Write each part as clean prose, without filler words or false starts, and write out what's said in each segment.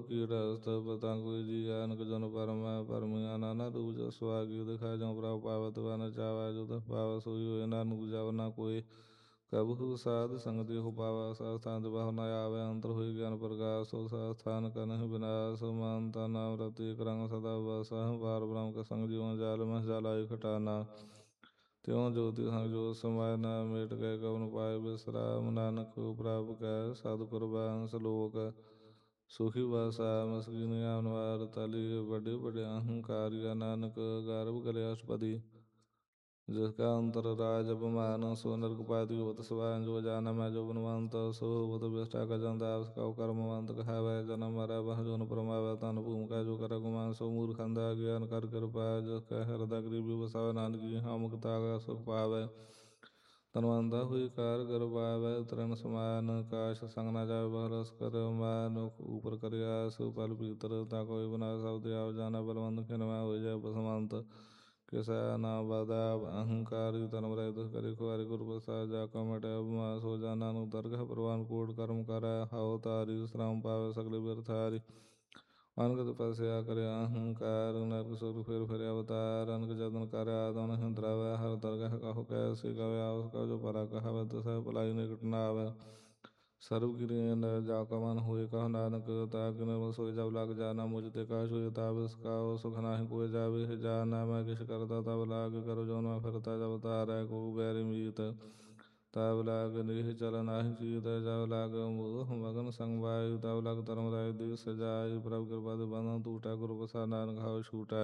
ਕੀਟ ਹਸਤ ਪਤੰਗ ਜੀ ਅਨਕ ਜਨ ਪਰਮੈ ਪਰਮਿਆ ਨਾਨਾ ਰੂਪ ਜਸ ਸੁਆਗੀ ਦਿਖਾਇ ਜਉ ਪ੍ਰਭ ਪਾਵਤ ਵਨ ਚਾਵੈ ਜੋ ਤਸ ਪਾਵੈ ਸੋਈ ਹੋਏ ਨਾਨਕ ਜਬ ਨਾ ਕੋਈ ਕਬਹੁ ਸਾਧ ਸੰਗਤਿ ਹੋ ਪਾਵਾ ਸਥਾਨ ਬਹੁ ਨ ਆਵੈ ਅੰਤਰ ਹੋਈ ਗਿਆਨ ਪ੍ਰਕਾਸ਼ ਸੋ ਸਥਾਨ ਕਨਹਿ ਬਿਨਾਸ਼ ਮਨ ਤਨ ਨਾਮ ਰਤੀ ਕਰੰਗ ਸਦਾ ਵਸਹਿ ਪਾਰ ਬ੍ਰਹਮ ਕਾ ਸੰਗ ਜੀਵਨ ਜਾਲ ਮਹਿ ਜਾਲਾਇ ਖਟਾਨਾ ਤਿਉ ਜੋਤੀ ਸੰਗ ਜੋਤ ਸਮਾਇ ਨਾ ਮੇਟ ਗਏ ਕਵਨ ਪਾਏ ਬਿਸਰਾਮ ਨਾਨਕ ਪ੍ਰਭ ਕੈ ਸਤਿ ਕੁਰਬਾਨ ਸਲੋਕ ਸੁਖੀ ਵਾਸਾ ਮਸਕੀਨ ਅਨਵਾਰ ਤਲੀ ਵੱਡੇ ਵੱਡੇ ਅਹੰਕਾਰਿਆ ਨਾਨਕ ਗਰਭ ਕਲੇ ਅਸ਼ਪਦੀ जिसका अंतर राज अपमान सो नरकपाति होत सवान जो जाना मैं जो बनवंत सो होत विष्टा का जनता उसका कर्मवंत कहावै जन्म मरा वह जो न परमावै तन भूमिका जो कर गुमान सो मूर्खंदा ज्ञान कर कृपा जो कह हृदय गरीबी बसावै नानकी हाँ मुक्ता का सुख पावै तनवंता हुई कार कर पावै तरण समान काश संग न जावे वह रस कर मान ऊपर कर आस पल भीतर ता कोई बना सब त्याव जाना बलवंत खिनवा हो जाए बसवंत किसा नाम बदाब अहंकारी धर्म रहित करी खुआरी गुरु प्रसाद जाका मटे अभिमान सो जाना दरगह प्रवान कोट कर्म करा हाओ तारी श्राम पावे सकल बिरथारी अनक तपस्या करे अहंकार नरक सुर फिर अवतार अनक जतन करे आदन हिंद्रावे हर दरगह कहो कैसी कवे आवस कहो जो परा कहावे तसह पलाई निकट न आवे सर्व गिरियन जाका मन हुए कहो नानक ताकि निर्मल सोई जब लाग जाना मुझ ते काश हुए ताब इसका सुख नाही कोई जावे है जाना मैं किस करता तब लाग करो जो मैं फिरता जब तारा को बैरि मीत तब लाग निह चल नाही चीत जब लाग मोह मगन संग वायु तब लाग धर्म राय दिस सजाय प्रभु कृपा बंधन टूटा गुरु प्रसाद नानक हाव छूटा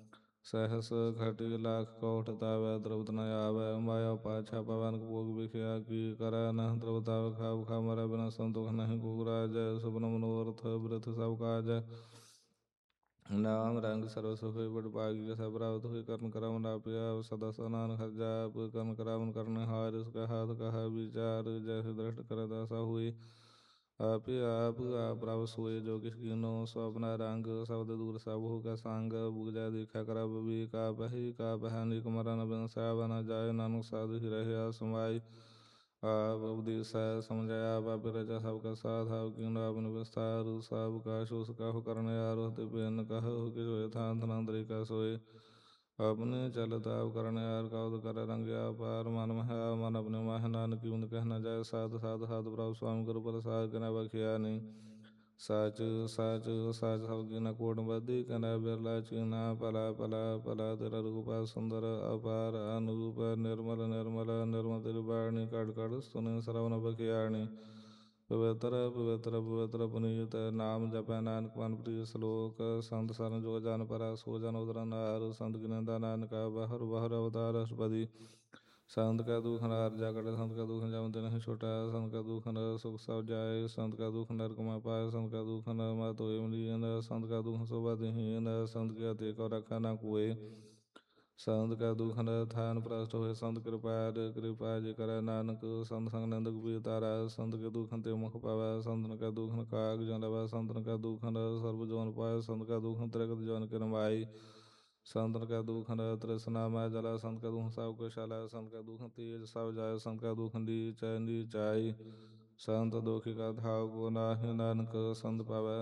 सहस घटी लाख कोट तावै द्रवत न आवै माया पाछा पवन भोग बिखया की करा न द्रवता खाव खा मरा बिना संतोष नहीं गुरा जय सुपन मनोरथ व्रत सब काज नाम रंग सर्व सुख बड़ पागी सब प्राप्त हुई कर्म करम ना पिया सदा सनान हर जाप कर्म करावन करने हार उसका हाथ कहा विचार जैसे दृष्ट कर दशा हुई आप प्रभ सोए जो किस कीनो सो अपना रंग शब्द दूर सब हो का संग बुझा देखा कर भी का बहानी कुमरन बिन सावन जाय नानक साधु ही रहे समाई आप उपदेशा समझाया आप रजा सबका साथ हाव कीनो अपन विस्तार सब का शोष कहो करने आरोह बिन कहो कि सोए थान धनंतरी का सोए अपने चलता करने यार कौद कर रंग्या पार मन महा मन अपने माह नानक की बिंद कहना जाए साध साध साध प्रभु स्वामी गुरु प्रसाद कना बखिया नहीं साच साच साच सब गिना कोट बदी कना बिरला चीना पला पला पला तेरा रूपा सुंदर अपार अनुरूप निर्मल निर्मल निर्मल तेरी बाणी कड़ कड़ सुने श्रवण बखियाणी पवित्र पवित्र पवित्र पुनीत नाम जपै नानक मन प्रिय श्लोक संत सरन जो जन परा सो जन उदर नार संत की निंदा नानक बहर बहर अवतार अष्टपदी संत का दुख नर जाकर संत का दुख जम दिन ही छोटा संत का दुख नर सुख सब जाए संत का दुख नरक में पाए संत का दुख नर मत हो संत का दुख सुबदहीन संत के अति को रखा न कोई संत का दुख न थान प्रष्ट हुए संत कृपा जी करे नानक संत संग नंदक भी तारा संत के दुख ते मुख पावा संत का दुख न काग जन लवा संत का दुख न सर्व जन पाए संत का दुख त्रिगत जन के नमाई संत का दुख न तृष्णा मै जला संत का दुख सब कुशाला संत का दुख तेज सब जाय संत का दुख नीचाई संत दुखी का धाव को नाहि नानक संत पावे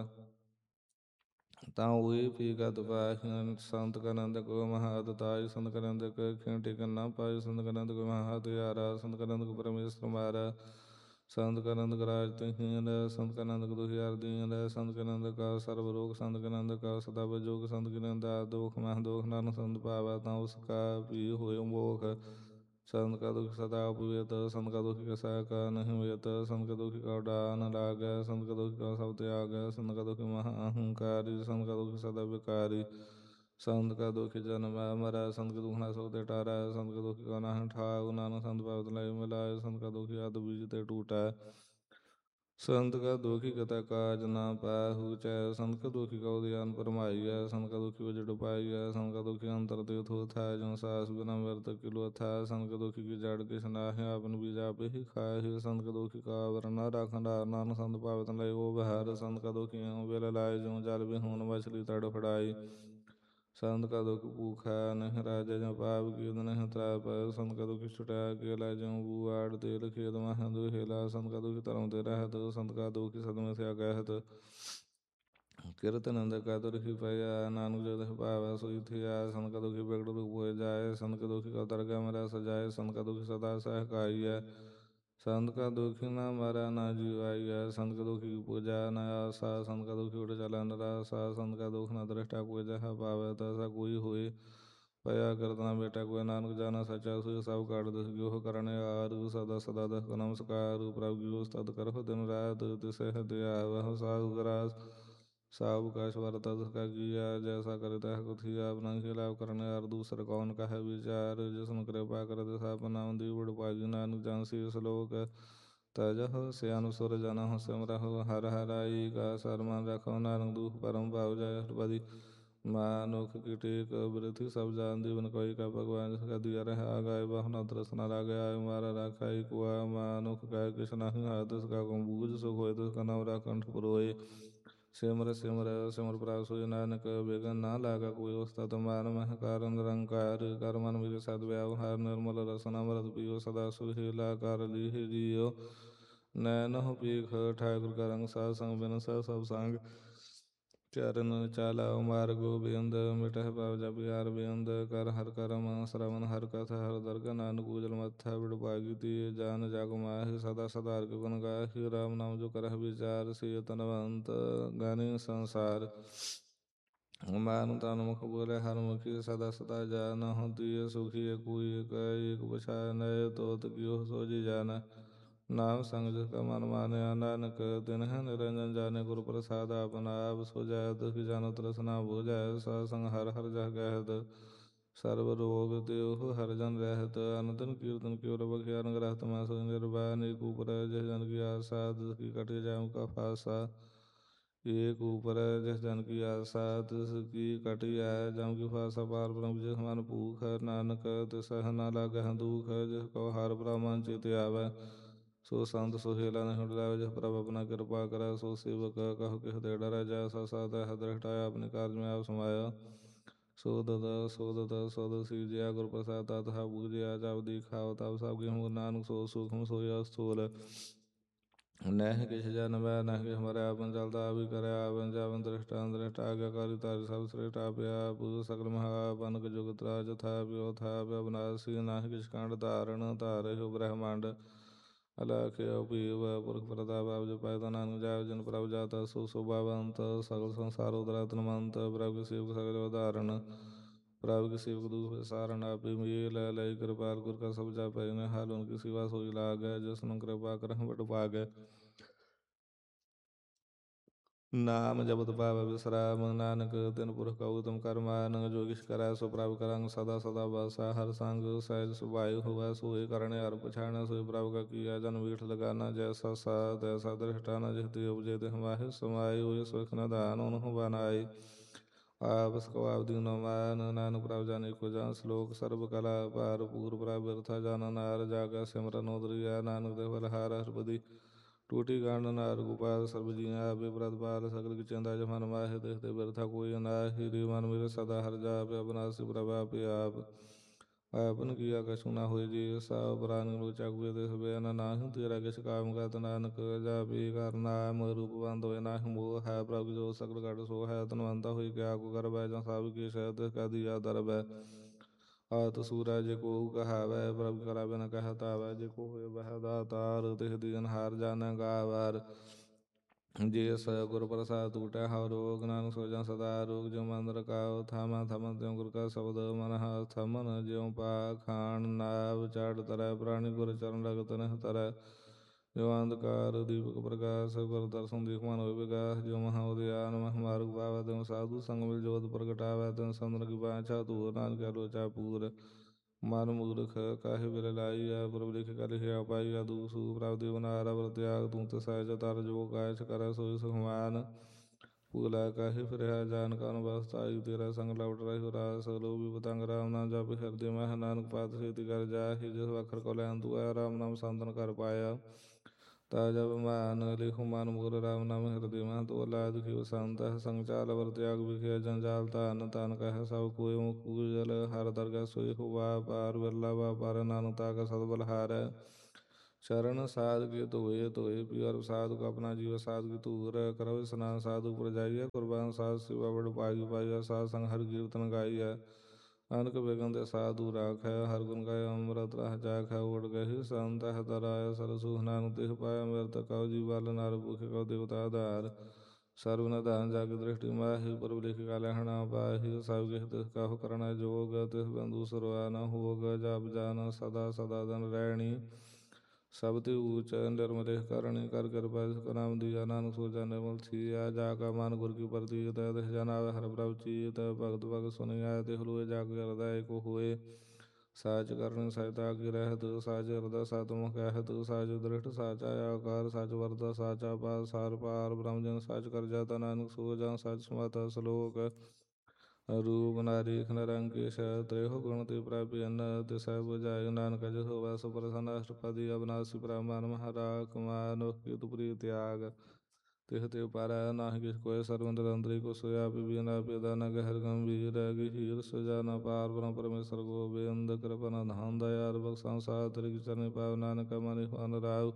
ताऊ हुई पी का दुपाहि संत का नंद को महादताई संत का नंद को खींटी का ना पाई संत का नंद को महात यारा संत का नंद को परमेश्वर मारा संत का नंद का राज तुहीन संत का नंद को दुहियार दीन संत का नंद का सर्व रोग संत का नंद का सदा बजोग संत की नंदा दुख मह दुख नान संत पावा ता उसका भी होय मोख संत का दुख सदा उपवेत संत का दुख कसा का नहीं वेत संत का दुख का डान लाग संत का दुख का सब त्याग संत का दुख महा अहंकारी संत का दुख सदा विकारी संत का दुख जन्म मरा संत का दुख ना सोते टारा संत का दुख का ना ठाव नानक संत पावत लाई मिलाए संत का दुख याद बीज ते टूटा संत का दुखी कथा काज ना पाहु चाहे संत का दुखी का उदयान परमाइया संत का दुखी वजड़ पाइया संत का दुखी अंतर तीर्थ था जो सास बिना व्यर्थ किलो था संत का दुखी की जड़ किस नाहे अपन बीजा पे ही खाए संत का दुखी का वरना राखंडा नान संत पावत लाई वो बहार संत का दुखी बेल लाए जो जाल भी होन मछली तड़फड़ाई संत का दुख भूखा नहीं राजा जो पाप कीद नहीं त्राप संत का दुख छुटा केला जो बुआड़ तेल खेद मह दुहेला संत का दुख तरम ते रहत संत का दुख सदम से अगहत ਕਿਰਤ ਨੰਦ ਕਾ ਦੁਰਖੀ ਪਿਆ ਨਾਨਕ ਜੋ ਦਹਿ ਪਾਵੈ ਸੋਈ ਥਿਆ ਸੰਤ ਕਾ ਦੁਖੀ ਬਿਗੜ ਰੂਪ ਹੋਇ ਜਾਏ ਸੰਤ ਕਾ ਦੁਖੀ ਕਾ ਦਰਗਾ ਮੇਰਾ ਸਜਾਏ ਸੰਤ ਕਾ ਦੁਖੀ ਸਦਾ ਸਹਿਕਾਈਐ ਸੰਤ ਕਾ ਦੁਖੀ ਨਾ ਮਰੈ ਨਾ ਜੀਵਾਈਐ ਸੰਤ ਕਾ ਦੁਖੀ ਕੀ ਪੂਜਾ ਨ ਆਸਾ ਸੰਤ ਕਾ ਦੁਖੀ ਉਠ ਚਲੈ ਨਰਾਸਾ ਸੰਤ ਕਾ ਦੁਖ ਨ ਦ੍ਰਿਸ਼ਟਾ ਕੋਈ ਜਹਾ ਪਾਵੈ ਤੈਸਾ ਕੋਈ ਹੋਏ ਪਿਆ ਕਰਤ ਨਾ ਬੇਟਾ ਕੋਈ ਨਾਨਕ ਜਾਨਾ ਸੱਚਾ ਸੋਈ ਸਭ ਕਾਟ ਦਸ ਗਿਓ ਕਰਨ ਆਰ ਸਦਾ ਸਦਾ ਦਸ ਕੋ ਨਮਸਕਾਰ ਪ੍ਰਭ ਗਿਓ ਉਸਤਤ ਕਰਹੁ ਦਿਨ ਰਾਤ ਤਿਸਹਿ ਹਦਿਆ ਵਹੁ ਸਾਹੁ ਗਰਾਸ ਸਾਬ ਕਾਸ਼ ਵਰਤਾ ਦਸ ਕਾ ਕੀਆ ਜੈਸਾ ਕਰੇ ਤੈਹ ਕੁਥੀਆ ਆਪਣਾ ਖਿਲਾਫ ਕਰਨ ਯਾਰ ਦੂਸਰ ਕੌਣ ਕਹੈ ਵਿਚਾਰ ਜਿਸਨ ਕਿਰਪਾ ਕਰਤ ਸਭ ਨਾਮ ਦੀ ਬੜ ਭਾਗੀ ਨਾਨਕ ਜਨ ਸੀ ਸਲੋਕ ਤਜਹੁ ਸਿਆਨ ਸੁਰ ਜਨਹੁ ਸਿਮਰਹੁ ਹਰ ਹਰਾਈ ਕਾ ਸਰਮਨ ਰਖੋ ਨਾਨਕ ਦੂਖ ਪਰਮ ਭਾਉ ਜੈ ਹਰਪਦੀ ਮਾਨੁਖ ਕੀ ਟੇਕ ਬਿਰਥੀ ਸਭ ਜਾਨ ਦੀਵਨ ਕੋਈ ਕਾ ਭਗਵਾਨ ਜਿਸ ਕਾ ਦਿਆ ਰਹਾ ਗਾਏ ਬਹੁ ਨ ਤਰਸ ਨ ਲਾਗਿਆ ਮਾਰਾ ਰਾਖਾਈ ਕੁਆ ਮਾਨੁਖ ਕਾ ਕਿਛ ਨਾਹੀ ਹਾਥ ਤਿਸ ਕਾ ਕਉ ਬੂਝ ਸੁਖ ਹੋਏ ਤਿਸ ਕਾ ਨਾਮ ਰਾਖੰਠ ਪੁਰੋਏ ਸਿਮਰ ਸਿਮਰ ਸਿਮਰ ਪ੍ਰਭ ਸੋਇ ਨਾਨਕ ਬਿਗਨ ਨਾ ਲਾਗਾ ਕੋਈ ਉਸਤਤ ਮਾਨ ਮਹਿ ਕਾਰਨ ਨਿਰੰਕਾਰ ਕਰ ਮਨ ਮਿਲੇ ਸਦ ਵਿਆਵਹਾਰ ਨਿਰਮਲ ਰਸਨ ਅੰਮ੍ਰਿਤ ਪੀਓ ਸਦਾ ਸੁਹੇਲਾ ਕਰ ਲੀਹ ਜੀਓ ਨੈਨਹੁ ਪੀਖ ਠਾਕੁਰ ਕਾ ਰੰਗ ਸਾਧ ਸੰਗ ਬਿਨ ਸਭ ਸੰਗ ਚਰਨ ਚਾਲਾਉ ਮਾਰਗ ਗੋਬਿੰਦ ਮਿਟਹਿ ਪਾਵ ਜਪ ਯਾਰ ਬੇਅੰਦ ਕਰ ਹਰ ਕਰਮ ਸ਼ਰਵਨ ਹਰ ਕਥਾ ਹਰ ਦਰਗਹ ਨਾਨਕ ਪੂਜਲ ਮੱਥਾ ਬਿੜ ਭਾਗੀ ਤੀ ਜਾਨ ਜਗ ਮਾਹਿ ਸਦਾ ਸਦਾ ਹਰਿ ਗੁਣ ਗਾਹਿ ਰਾਮ ਨਾਮ ਜੋ ਕਰਹਿ ਵਿਚਾਰ ਸੇ ਤਨਵੰਤ ਗਾਨੀ ਸੰਸਾਰ ਮਾਨ ਤਨ ਮੁਖ ਬੋਲੇ ਹਰ ਮੁਖੀ ਸਦਾ ਸਦਾ ਜਾਨਹੁ ਤਿय ਸੁਖੀ ਕੋਈ ਏਕ ਪਛਾਇ ਨਯ ਤੋਤ ਕਿਉ ਸੋਜੀ ਜਾਨ ਨਾਮ ਸੰਗ ਜਿਸ ਕਾ ਮਨ ਮਾਨਿਆ ਨਾਨਕ ਤਿਨਹਿ ਨਿਰੰਜਨ ਜਾਣੇ ਗੁਰ ਪ੍ਰਸਾਦ ਆਪਨ ਆਪ ਸੁਝਾਇ ਦੁਖੀ ਜਨ ਤ੍ਰਿਸ਼ਨਾ ਬੁਝਾਇ ਸਾ ਸੰਗ ਹਰ ਹਰ ਜਹ ਕਹਿਤ ਸਰਬ ਰੋਗ ਤਿਉ ਹਰ ਜਨ ਰਹਿਤ ਅਨੰਤਨ ਕੀਰਤਨ ਕਿਉ ਰਬ ਖਿਆਨ ਗ੍ਰਹਤ ਮਾ ਸੋ ਨਿਰਭੈ ਨੀਕ ਉਪਰ ਜਿਸ ਜਨ ਕੀ ਆਸਾ ਤਿਸ ਕੀ ਕਟਿ ਜਾਮ ਕਾ ਫਾਸਾ ਏਕ ਊਪਰ ਜਿਸ ਜਨ ਕੀ ਆਸਾ ਤਿਸ ਕੀ ਕਟਿਐ ਜਮ ਕੀ ਫਾਸਾ ਪਾਰ ਬ੍ਰਹਮ ਜਿਸ ਮਨ ਭੂਖ ਨਾਨਕ ਤਿਸਹਿ ਨ ਲਾਗਹਿ ਦੁਖ ਜਿਸ ਕਉ ਹਰਿ ਬ੍ਰਹਮੰ ਚਿਤਿ ਆਵੈ ਸੋ ਸੰਤ ਸੁਹੇਲਾ ਨਹੀਂ ਡਰਾਵੇ ਜਿਸ ਪ੍ਰਭ ਆਪਣਾ ਕਿਰਪਾ ਕਰੈ ਸੋ ਸੇਵਕ ਕਹੋ ਕਿਸ ਤੇ ਡਰੈ ਜੈਸਾ ਸਾਧੈ ਦ੍ਰਿਸ਼ਟਾਇਆ ਆਪਣੀ ਕਾਰਜ ਮੈਂ ਆਪ ਸਮਾਇਆ ਸੋਦਤ ਸੀਜਿਆ ਗੁਰ ਪ੍ਰਸਾਦ ਤਤ ਹਾ ਬੂਝਿਆ ਜਬ ਦੀਖਾਵ ਤਬ ਸਭ ਗਿਹੁ ਨਾਨਕ ਸੋ ਸੂਖਮ ਸੋਇਆ ਸਥੂਲ ਨਹਿ ਕਿਛ ਜਨਮੈ ਨਹਿ ਕਿਛ ਮਰੈ ਆਪਨ ਚਲਦਾ ਵੀ ਕਰਿ ਆਪਨ ਜਬਨ ਦ੍ਰਿਸ਼ਟ ਆਗਿਆਕਾਰੀ ਤਾਰਿ ਸਭ ਸ੍ਰੇਸ਼ਟ ਆਪਿ ਆਪ ਸਕਲ ਮਹਾ ਬਨਕ ਜੁਗਤ ਰਾਜ ਥਾਪਿ ਓ ਥਾਪਿ ਅਬਨਾਸੀ ਨਾਹਿ ਕਿਛ ਖੰਡ ਧਾਰਨ ਧਾਰਿਹੁ ਬ੍ਰਹਮੰਡ ਅਲਖਿ ਭੀਵ ਪੁਰਖ ਪ੍ਰਤਾਪ ਆਪ ਜਪਾਇ ਤਾ ਨਾਨਕ ਜਾਇ ਜਿਨ ਪ੍ਰਭ ਜਾਤਾ ਸੋ ਸੋਭਾਵੰਤ ਸਗਲ ਸੰਸਾਰ ਉਦਰਾ ਤਨਵੰਤ ਪ੍ਰਭ ਕੀ ਸੇਵਕ ਸਗਲ ਉਦਾਹਰਨ ਪ੍ਰਭ ਕੀ ਸੇਵਕ ਦੁਖ ਵਿਸਾਰਨ ਆਪੇ ਮੇਲ ਲਈ ਕਿਰਪਾਲ ਗੁਰ ਕਾ ਸਭ ਜਾਪੈ ਨਿਹਾਲ ਉਨਕੀ ਸਿਵਾ ਸੋਈ ਲਾਗੈ ਜਿਸਨੂੰ ਕਿਰਪਾ ਕਰਹੁ ਬੜ ਭਾਗੈ ਨਾਮ ਜਪਤ ਪਾਵੈ ਵਿਸਰਾਮ ਨਾਨਕ ਤਿਨ ਪੁਰਖ ਕਾ ਉਤਮ ਕਰਮਾਨ ਜੋ ਕਿਛ ਕਰੈ ਸੋ ਪ੍ਰਭ ਕਰੰਗ ਸਦਾ ਸਦਾ ਬਾਸਾ ਹਰ ਸੰਗ ਸਹਿਜ ਸੁਭਾਇ ਹੋਵੈ ਸੋਇ ਕਰਣ ਹਰ ਪਛਾਣੈ ਸੋਇ ਪ੍ਰਭ ਕਾ ਕੀਆ ਜਨ ਵੀਠ ਲਗਾਨਾ ਜੈਸਾ ਸਾ ਤੈਸਾ ਦ੍ਰਿਸ਼ਟਾਨਾ ਜਿਸ ਤੇ ਉਪਜੇ ਤਿਹ ਮਾਹਿ ਸਮਾਇ ਹੋਇ ਸੁਖ ਨਿਧਾਨ ਉਨਹੁ ਬਨਾਈ ਆਪਸ ਕੋ ਆਪ ਦੀਨੋ ਮਾਨ ਨਾਨਕ ਪ੍ਰਭ ਜਾਨੇ ਕੋ ਜਾਨ ਸ਼ਲੋਕ ਸਰਬ ਕਲਾ ਭਰਪੂਰ ਪ੍ਰਭ ਬਿਰਥਾ ਜਨ ਨਾਰ ਜਾਗਾ ਸਿਮਰਨ ਉਦਰਿਆ ਨਾਨਕ ਦੇ ਬਲਹਾਰ ਹਰਪਦੀ ਟੂਟੀ ਗੰਢ ਨਾਰ ਗੋਪਾਲ ਸਰਬ ਜੀਆਂ ਆਪੇ ਪ੍ਰਤਪਾਲ ਸਗਲ ਕਿਚੰਦਾ ਜਮਨ ਮਾਹਿ ਦੇਖਤੇ ਬਿਰਥਾ ਕੋਈ ਨਾਹਿ ਰੇ ਮਨ ਮੇਰੇ ਸਦਾ ਹਰ ਜਾਪਿ ਅਬਨਾਸੀ ਪ੍ਰਭ ਆਪੇ ਆਪ ਆਪਨ ਕੀਆ ਕਛੁ ਨਾ ਹੋਇ ਜੀ ਸਭ ਪ੍ਰਾਨ ਲੋਚਾ ਕੁਏ ਤਿਸ ਬੇਨ ਨਾਹਿ ਤੇਰਾ ਕਿਛ ਕਾਮ ਕਤ ਨਾਨਕ ਜਾਪੇ ਕਰ ਨਾਮ ਰੂਪਵੰਤ ਹੋਇ ਨਾਹਿ ਮੋਹ ਹੈ ਪ੍ਰਭ ਜੋ ਸਗਲ ਘਟ ਸੋ ਹੈ ਧਨਵੰਤਾ ਹੋਇ ਕਿਆ ਕੋ ਕਰਬੈ ਜਾਂ ਸਭ ਕੀ ਸ਼ਹਿ ਤਿਸ ਕਾ ਦੀਆ ਦਰਬੈ ਆਤ ਸੂਰਾ ਜੇ ਕੋ ਕਹਾਵੈ ਪ੍ਰਭ ਕਰਾ ਬਿਨ ਕਹਿ ਤਾਵੈ ਜੇ ਕੋ ਹੋਇ ਬਹਿ ਦਾਤਾਰ ਤਿਸ ਦੀਨ ਹਾਰ ਜਾਣੈ ਗਾਵਾਰ ਜੇ ਸ ਗੁਰ ਪ੍ਰਸਾਦ ਟੂਟੈ ਹਉ ਰੋਗ ਨਾਨਕ ਸੋਜਾ ਸਦਾ ਰੋਗ ਜਿਉ ਮਨ ਰਕਾਉ ਥਾਮਾ ਥਮਨ ਤਿਉ ਗੁਰ ਕਾ ਸ਼ਬਦ ਮਨ ਥਮਨ ਜਿਉ ਪਾਖਾਣ ਨਾਵ ਚਾੜ ਤਰੈ ਪ੍ਰਾਣੀ ਗੁਰ ਚਰਨ ਰਗ ਤਨਹਿ ਤਰੈ ਜਿਉ ਅੰਧਕਾਰ ਦੀਪਕ ਪ੍ਰਕਾਸ਼ ਗੁਰ ਦਰਸ਼ਨ ਦੇਖ ਮਨ ਹੋਇ ਵਿਗਾਸ ਜਿਉ ਮਹਾ ਉਦਿਆਨ ਮਹ ਮਾਰਗ ਪਾਵੈ ਤਿਉ ਸਾਧੂ ਸੰਗ ਮਿਲ ਜੋਤ ਪ੍ਰਗਟਾਵੈ ਤਿਉ ਸੰਤਨ ਕੀ ਬਾਛਾ ਧੂਰ ਨਾਨਕ ਲੋਚਾ ਪੂਰ ਮਨ ਮੂਰਖ ਕਾਹਿ ਬਿਰ ਲਾਈਆ ਪ੍ਰਭ ਲਿਖ ਕਰ ਲਿਖਿਆ ਪਾਈਆ ਦੂਸੂ ਪ੍ਰਭ ਦੇਵ ਨਾਰਾ ਵਰ ਤਿਆਗ ਤੂੰ ਤੇ ਸਹਿਜ ਤਰ ਜੋ ਕਾਇਛ ਕਰੈ ਸੋਈ ਸੁਖਮਾਨ ਭੂਲਾ ਕਾਹਿ ਫਿਰਿਆ ਜਾਨ ਕਨ ਬਸਤਾਈ ਤੇਰਾ ਸੰਗ ਲਵਟ ਰਹਿ ਰਾਸ ਲੋਭੀ ਪਤੰਗ ਰਾਮ ਨਾਮ ਜਪ ਹਿਰਦੇ ਮਹਿ ਨਾਨਕ ਪਾਤ ਛੇਤੀ ਕਰ ਜਾਹਿ ਜਿਸ ਵਖਰ ਕੋ ਲੈਨ ਤੂੰ ਆਇਆ ਰਾਮ ਨਾਮ ਸੰਤਨ ਕਰ ਪਾਇਆ ਤਾ ਜਬ ਮਾਨ ਲਿਖੁ ਮਨ ਮੂਰ ਰਾਮ ਨਾਮ ਹਿਰਦੇ ਮਹਿ ਤੋਲਾ ਦੁਖੀ ਵਸੰਤ ਸੰਗ ਚਾਲ ਵਰ ਤਿਆਗ ਵਿਖਿਆ ਜੰਜਾਲ ਧਨ ਤਨ ਕਹਿ ਸਭ ਕੋਈ ਮੁਖ ਪੂਜਲ ਹਰ ਦਰਗਾਹ ਸੋਈ ਹੁਆ ਪਾਰ ਬਿਰਲਾ ਵਾ ਪਰ ਨਾਨਕ ਤਾ ਕਾ ਸਦ ਬਲਹਾਰੈ चरण साध के धोए धोए पियर साधु का अपना जीव साधु की तूर करो स्नान साधु पर जाइए कुर्बान साध शिवा बड़ पागी पाइया साध संग हर कीर्तन गाइया अनक बेगंत साधु राख है हर गुण गाय अमृत रह जाख है उड़ गही संत है तराय सरसु नानक देह पाया मृत कौ जीवाल नार भूखे कौ देवता आधार सर्वन दान जाग दृष्टि माहि पर लिख कालहणा पाहि सब गेह तिस काहु करना जोग तिस बंधु सरवाना होग जाप जान सदा सदा धन रैणी सब ते ऊंच निर्मल करणी कर कृपा जिसका नाम दिया नानक सोचा निर्मल छिया जाका मान गुर की प्रति तय जाना हर प्रभ चीत भगत भगत सुनिया तिह लोए जाग हृदय को हुए साच करण सहायता की रहत साच हृदय सात मुख कहत साच दृष्ट साचा आकार साच वरदा साचा पार सार पार ब्रह्मजन साच कर जाता नानक सो जा साच समाता श्लोक रूप नारी नरंकेश त्रयो गुण ते प्राप्य अन्न तिसह बुझाय नानक जस वास प्रसन्न अष्टपदी अविनाशी ब्रह्मन महाराज मान हेतु प्रिय त्याग तिह ते पारा नाहि किस कोय सर्वतंत्री को सोया बिना पेदा न गहर गंभीर गहीर सुजान पार ब्रह्म परमेश्वर गोविंद कृपन धाम दयाल बख्शां सातर की चरण पाव नानक मनि अनुराग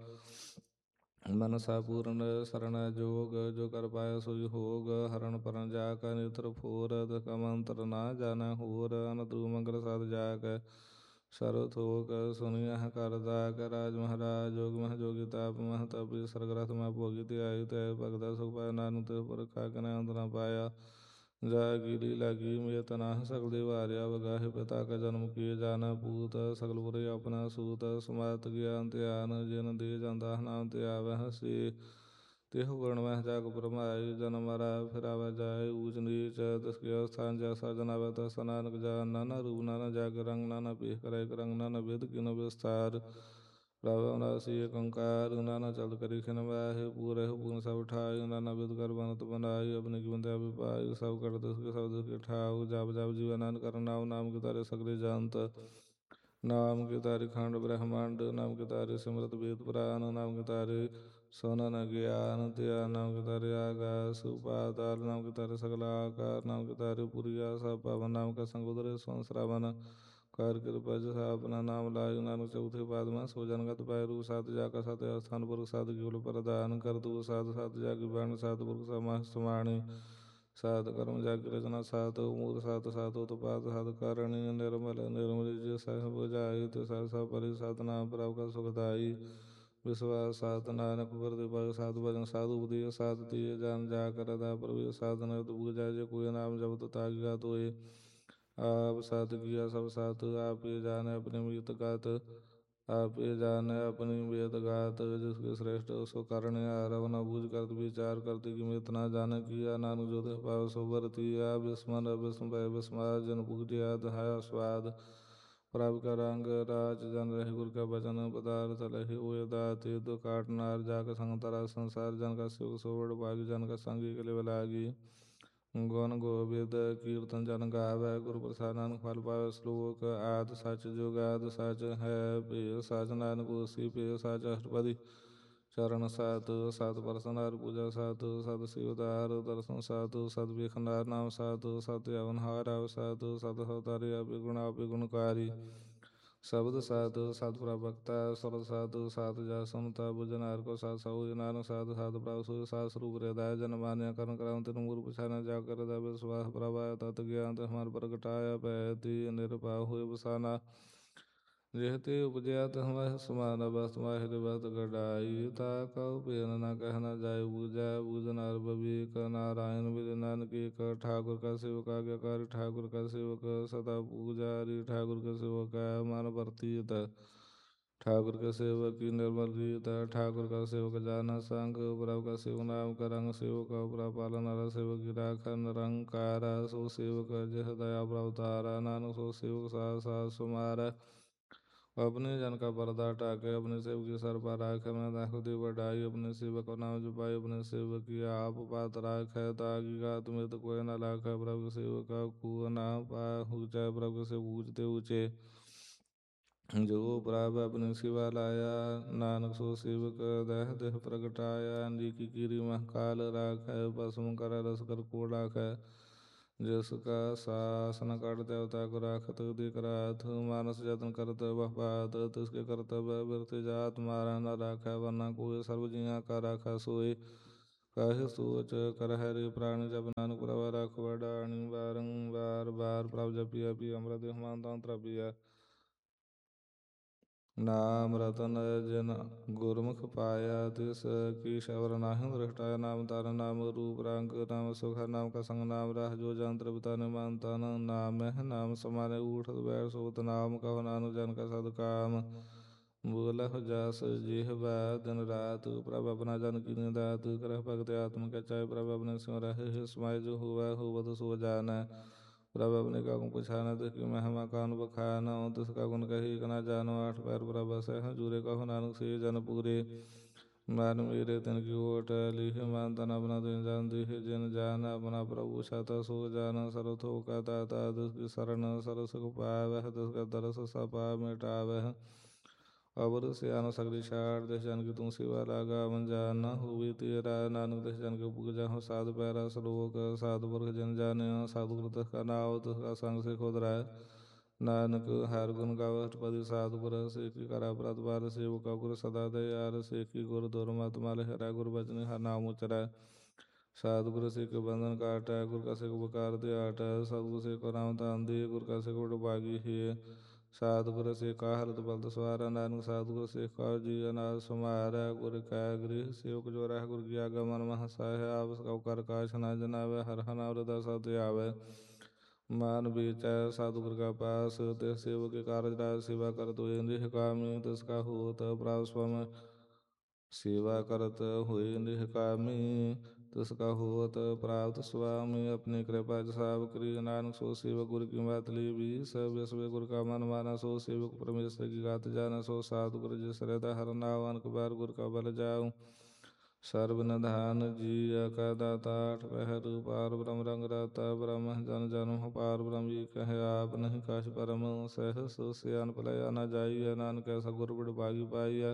मनसा पूर्ण शरण जोग जो कर पाया सोई होग हरण परण जाका नेत्र फोर कमंत्र ना जाना होर अनद्रु मंगल साध जाक सर्वथोक सुनिया कर दाक राज महाराज जोग मह जोगी ताप मह तपि सरग्रथ मह भोगित आयु तय भगत सुख पाय नानक ते पर खाकन अंत न पाया जागी लीला की में तना सकल देवार्या वगाहे पिता का जन्म किए जाना पूत सकल पुर अपना सूत समात ज्ञान त्यान जिन दे जनता नाम त्यावह से तेह गुण मह जाग परमाय जन्म मरा फिर आवा जाय ऊच नीच तिसके स्थान जैसा जनावत सनानक जान नाना रूप नाना जाग रंग नाना पीह करे रंग नाना वेद किन विस्तार रावणासी कंकार नाना चल करी खिन वाहे पूरे पूर्ण सब उठाय नाना विध कर बनत बनाई अपने की बंदे अभिपाय सब कर दुख सब दुख ठाव जाप जाप जीवन कर नाम नाम के तारे सगले जानत नाम के तारे खंड ब्रह्मांड नाम के तारे सिमरत वेद पुराण नाम के तारे सोनन ज्ञान त्या नाम के तारे आकाश उपाताल नाम के तारे सकल आकार नाम के तारे पुरिया सब पावन नाम का संगोदर सोन श्रावण कर कृपा जैसा अपना नाम लाय नानक चौथे पाद में सो जनगत पाय रू सात जाका सात स्थान पर सात केवल प्रदान कर दो सात सात जाकी बाण सात पुरुष समाह समाणी सात कर्म जाकी रचना सात मूल सात सात उत्पाद सात करणी निर्मल निर्मल जो सह बुझाई तो सब परि सात नाम प्रभ का सुखदाई विश्वास सात नानक कर दीपा सात भजन साधु बुद्धि सात दिए जान जा कर दा प्रभु सात न तो पूजा जो कोई नाम जब तो तागिया तो आप साथ किया सब साथ आप ये जाने अपने मित गात आप ये जाने अपनी वेद गात जिसके श्रेष्ठ उसको कारण आरव न बूझ कर विचार करते कि मैं इतना जाने किया नानक जो पाव सो वर्तिया विस्मन विस्म विस्मार जन पूजिया दहाया स्वाद प्राप्त का रंग राज जन रहे गुरु का वचन पदार्थ लहे हुए दाते तो काट नार जाकर संग तरा संसार जन का शिव सोवड़ भागी जन का संगी के लिए लागी गौन गोविंद कीर्तन जन गावै गुरु प्रसाद नानक फल पावे श्लोक आद सच जुगाद सच है पेय सच नानक उसी पेय सच अष्टपदी चरण सात सात परसनार पूजा सात सत शिवदार दर्शन सात सत विखनार नाम सात सत यवन हार सात सत सतारी अभिगुण गुणकारी शब्द सात सात प्रवक्ता स्वर सात सात जा समता भुजनार को सात सौ नानक सात सात प्रासु सात स्वरूप हृदय जन मान्य करण कराम तिन मूल पुछाना जाकर विश्वास प्रभाय तत् ज्ञान हमार प्रगटाया पैती निरपा हुए बसाना जेहते उपजया हमारे समान वस्त माहिर वस्त गढ़ाई ताका पेन न कहना जाय पूजा पूजनार बबीक नारायण विद नानक एक ठाकुर का सेवक आज्ञाकारी ठाकुर का सेवक सदा पूजारी ठाकुर का सेवक मान वर्तीत ठाकुर के सेवक की निर्मल रीत ठाकुर का सेवक जाना संग प्रभु का सेवक नाम का रंग सेवक उपरा पालन सेवक की राखा निरंकारा सो सेवक जह दया प्रवतारा नानक सो सेवक सा सा सुमारा अपने जन का पर्दा टाके अपने सेवक की सर पर राखे मैं दाखो दी बढ़ाई अपने सेवक का नाम जपाई अपने सेवक की आप पात राखे ताकि गात में तो कोई ना लाखे प्रभु सेवक का कुआ ना पा ऊंचा प्रभु से ऊंचते ऊंचे जो प्राप अपने सिवा लाया नानक सो सेवक दह देह प्रगटाया की गिरी महकाल राख पसम कर रस कर को राख जिसका सास न काट देवता को राखत दिख रात मानस जतन करत बहपात तिसके कर्तव्य बिरति जात मारा न राखा वरना कोई सर्व जिया का राखा सोई कह सोच कर हरि प्राण जप नानक प्रभा राख डाणी बारंबार बार प्रभ जपिया पी अमृत हमान तंत्र पिया नाम रतन जन गुरमुख पाया तिस की शवर नाहि दृष्टाया नाम तारा नाम रूप रंग नाम सुख नाम का संग नाम राह जो जंत्र पिता ने मानता नाम है नाम समाने उठत बैठ सोत नाम कहो नानु जन का सद काम बोलह जस जिह दिन रात प्रभ अपना जन की दात करह भगत आत्म के चाहे प्रभ अपने सिंह रहे समाय जो हुआ हो बद सो जाना प्रभ अपने का गुण पछाना तिसकी महिमा कान बखाना तिसका गुण कही ना जानो आठ पैर प्रभ सह जूरे कहो नानक से जन पूरे मान मेरे तन की ओट लिह मान तन अपना दिन जान दिह जिन जान अपना प्रभु छाता सो जान सरथो का ताता तिसकी शरण सरस को पावह तिसका दरस सपा मिटावह अबर से आन सगली छाड़ देश जन की तुम सिवा लागा मन जाना हुई तेरा नानक देश जन के पूजा हो साधु पैरा सलोक साधु पुरख जन जाने साधु कृत का नाव तथा संग से खोद रहा है नानक हर गुण गावट पदि साधु पुर से की करा प्रतपाल सेवक गुर सदा दयार से की गुरु दोर मत माल हरा गुरु बचन हर नाम उचरा साधु गुरु से के बंधन काटा गुरु का से को बकार दे आटा सदगुरु से को नाम तान दे गुरु का से को बागी है साधुगुरु से का हरत बलत सवारा नानक साधुगुरु से का जी अनाथ समारा गुरु का गृह सेवक जो रह गुरु की आगमन महसाय आवस का कर काश न जनावे हर हन हृदय सत्य आवे मान बेचा साधुगुरु का पास ते सेवक के कार्य राज सेवा कर तो इंद्रिय कामी तिसका होत प्राव स्वम सेवा करत हुए निष्कामी तिसका होत प्राप्त स्वामी अपनी कृपा साव करी नानक सो सेवक गुरु की बात ली भी सब विश्व गुरु का मन माना सो सेवक परमेश्वर की गात जाना सो साधु गुरु जिस रहता हर नाव अनक बार गुरु का बल जाऊं सर्व निधान जी का दाता आठ पहर पार ब्रह्म रंग राता ब्रह्म जन जन्म पार ब्रह्म जी कहे आप नहीं काश परम सहस सियान पलया न जाइया नानक ऐसा गुरु बड़ भागी पाइया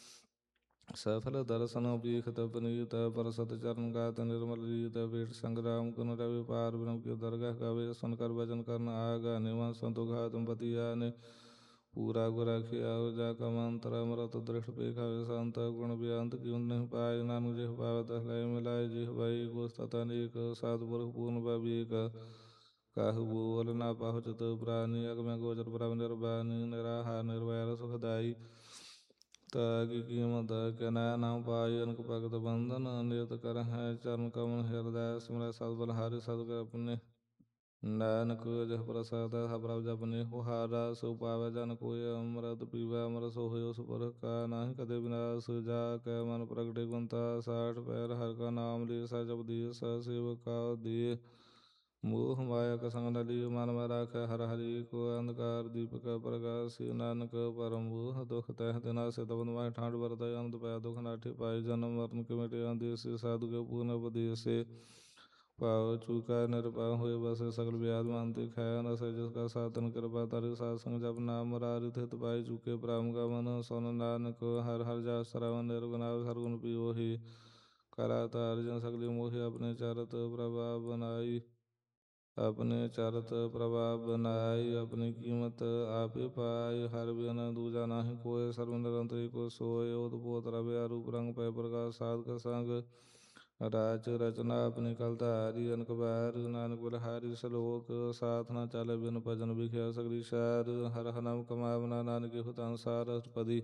सफल दर्शन पीखत पनीत पर सत चरण गात निर्मल रीत वेट संग्राम कुन रवि पार ब्रह्म की दरगाह कवे सुनकर भजन करना आगा निवन संतु घात पतिया ने पूरा गुरा किया जा कमंत्र अमृत दृष्ट पेखा शांत गुण बेअंत की नहीं पाए नानक जिह पावत लय मिलाय जिह भाई गोस्त तनिक सात पुरख पूर्ण बबीक काहु बोल ना पहुँचत प्राणी अगम गोचर प्रभ निर्वाणी निराहार निर्वैर सुखदाई ताकि कीमत के नाम पाई अनक भगत बंधन नियत कर है चरण कमल हृदय सिमर सद बलहारी सद अपने नानक जह प्रसाद प्रभ जपने हुहारा सो पावे जन कोय अमृत पीवा अमर सो हो सुपर का नाही कदे विनाश जा कै मन प्रगटे गुंता साठ पैर हर का नाम लिए सा जब दिए सा सेवक का दिए मोह माया का संग न लियो मन में राखे हर हरि को अंधकार दीपक प्रकाश नानक परम मोह दुख तह दिना से तबन माह ठाट बरत अंत पै दुख नाठि पाई जन्म मरण के मिटे अंदेश साधु के पूर्ण उपदेश पाव चूका निरपाव हुए बस सकल व्याध मानती खाया न से जिसका साधन कृपा तारी सासंग जब नाम मुरारित हित पाई चुके प्राम का मन सोन नानक हर हर जा श्रवण निर्गुणाव सरगुण पियो ही कराता अर्जन सकली मोहि अपने चरत प्रभाव बनाई अपने चरत प्रभाव बनाई अपनी कीमत आप पाई हर बिन दूजा नाही कोय सर्व निरंतर को सोय पोत रवि रूप रंग पै प्रकाश साध का संग राज रचना अपनी कलतारी अनक बार नानक बलहारी सलोक साथ न चल बिन भजन बिख्या सगरी शार हर हनम कमावना नानक हुत अंसार पदी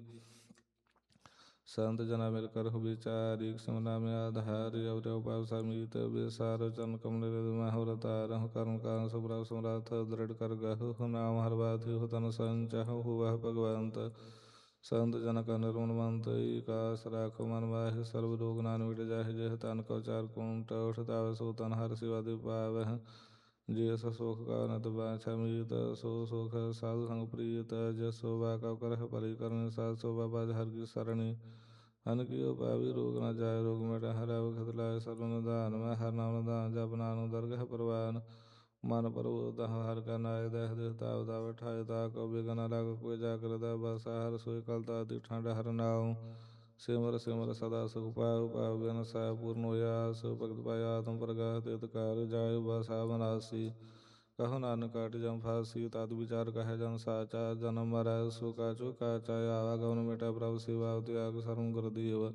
संत जना मिलकर हो विचार एक समना में आधार अवरे उपाव समीत बेसार चरण कमल महवरतार कर्म कारण सुब्रह सुमराथ दृढ़ कर गहु नाम हर बात हो तन संचह हुआ भगवंत संत जन का निर्मल मंत काश राखो मन माहि सर्व रोग नान मिट जाहि जेह तन को चार कुंट उठताव सो तन हर शिवा पावह जे सुख का नत बाछा मीत सो सुख साधु संग प्रीत जस शोभा का कर परिकरण साध शोभा बाज हर की सरणी अन की पावी रोग न जाय रोग मिट हर अवखत लाय सर्व निदान में हर नाम दान जप नानु दरगह परवान मन पर दह हर का नाय दह देहता उदाव ठाय ता को बिगन लाग कोई जाकर दा बसा हर सोई कलता ति ठंड हर नाव ਸਿਮਰ ਸਿਮਰ ਸਦਾ ਸੁਖ ਪਾਉ ਪਾਉ ਬਿਨ ਸਹਿ ਪੂਰਨ ਹੋਇਆ ਸੋ ਭਗਤ ਪਾਇਆ ਆਤਮ ਪ੍ਰਗਟ ਤਿਤ ਕਰ ਜਾਇ ਬਸਾ ਬਨਾਸੀ ਕਹੋ ਨਾਨਕ ਕਾਟ ਜਮ ਫਾਸੀ ਤਦ ਵਿਚਾਰ ਕਹੈ ਜਨ ਸਾਚਾ ਜਨਮ ਮਰੈ ਸੁਖਾ ਚੁਕਾ ਚਾਇਆ ਆਵਾਗਮਨ ਮਿਟਾ ਪ੍ਰਭ ਸਿਵਾ ਤਿਆਗ ਸਰਮ ਗੁਰ ਦੀਵ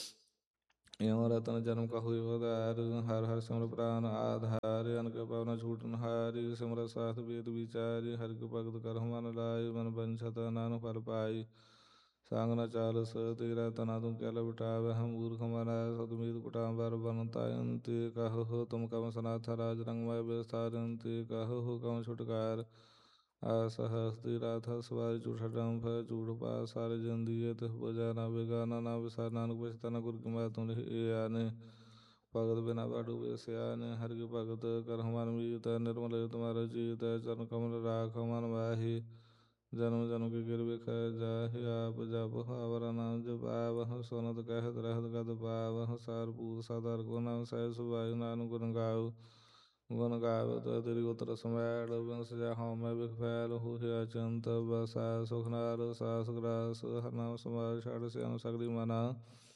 ਯਮ ਰਤਨ ਜਨਮ ਕਹੂ ਉਦਾਰ ਹਰ ਹਰ ਸਿਮਰ ਪ੍ਰਾਨ ਆਧਾਰ ਅਨਕ ਪਵਨ ਛੂਟਨ ਹਾਰੀ ਸਿਮਰ ਸਾਥ ਵੇਦ ਵਿਚਾਰੀ ਹਰਿ ਕੋ ਭਗਤ ਕਰ ਮਨ ਲਾਇ ਮਨ ਬੰਛਤ ਨਾਨਕ ਫਲ ਪਾਈ ਸੰਗ ਨ ਚਾਲਸ ਤੇਰਾ ਤਨਾ ਤੁਮ ਕੈ ਲਵਟਾਵ ਹਮ ਮੂਰਖ ਮਨਾ ਸਤਮੀਤ ਕੁਟਾਂਬਰ ਬਨਤਾਇੰਤੀ ਕਹੋ ਤੁਮ ਕਮ ਸਨਾਥ ਰਾਜ ਰੰਗਮय ਵਿਸਤਾਰੰਤੀ ਕਹੋ ਕਮ ਛੁਟਕਾਰ ਆਸਹਸਤੀ ਰਾਥ ਸਵਾਰੀ ਝੂਠ ਡੰਫ ਝੂਠ ਪਾਸ ਸਾਰੇ ਜੰਦੀਏ ਤਿਸ ਬਜਾ ਨਾ ਬਿਗਾਨਾ ਨਾ ਵਿਸਾਰ ਨਾਨਕ ਵਿਸਤਾ ਨਾ ਗੁਰ ਕੀ ਬਾਤ ਤੁਮ ਲਿਖੀ ਆਨੇ ਭਗਤ ਬਿਨਾ ਬਾਡੂ ਬਿਸਿਆਨ ਹਰਿ ਕੀ ਭਗਤ ਕਰ ਮਨ ਮੀਤ ਨਿਰਮਲ ਤੁਮਾਰਾ ਜੀਤ ਚਰਨ ਕਮਲ ਰਾਖ ਮਨ ਮਾਹੀ ਜਨਮ ਜਨਮ ਕੀ ਗਿਰ ਬਿਖ ਜਾਹਿ ਆਪ ਜਪ ਹਾਵਰ ਨਾਮ ਜਪਾਵਹ ਸੁਨਤ ਕਹਿਤ ਰਹਿਤ ਗਦ ਪਾਵਹ ਸਾਰਪੂਤ ਸਾਦਰ ਕੋ ਨਾਮ ਸਹਿ ਸੁਭਾਇ ਨਾਨਕ ਗੁਣ ਗਾਉ ਗੁਣ ਗਾਵਤ ਤੇਰੀ ਉਤਰ ਸਮੈਲ ਬਿਨ ਸਜਾ ਹਉ ਮੈਂ ਬਿਖ ਫੈਲ ਹੋਇਆ ਚੰਤ ਬਸਾ ਸੁਖ ਨਾਲ ਸਾਸ ਗ੍ਰਾਸ ਹਰ ਨਾਮ ਸਮਾਰ ਛੜ ਸਿਆਨ ਸਗਲੀ ਮਨਾ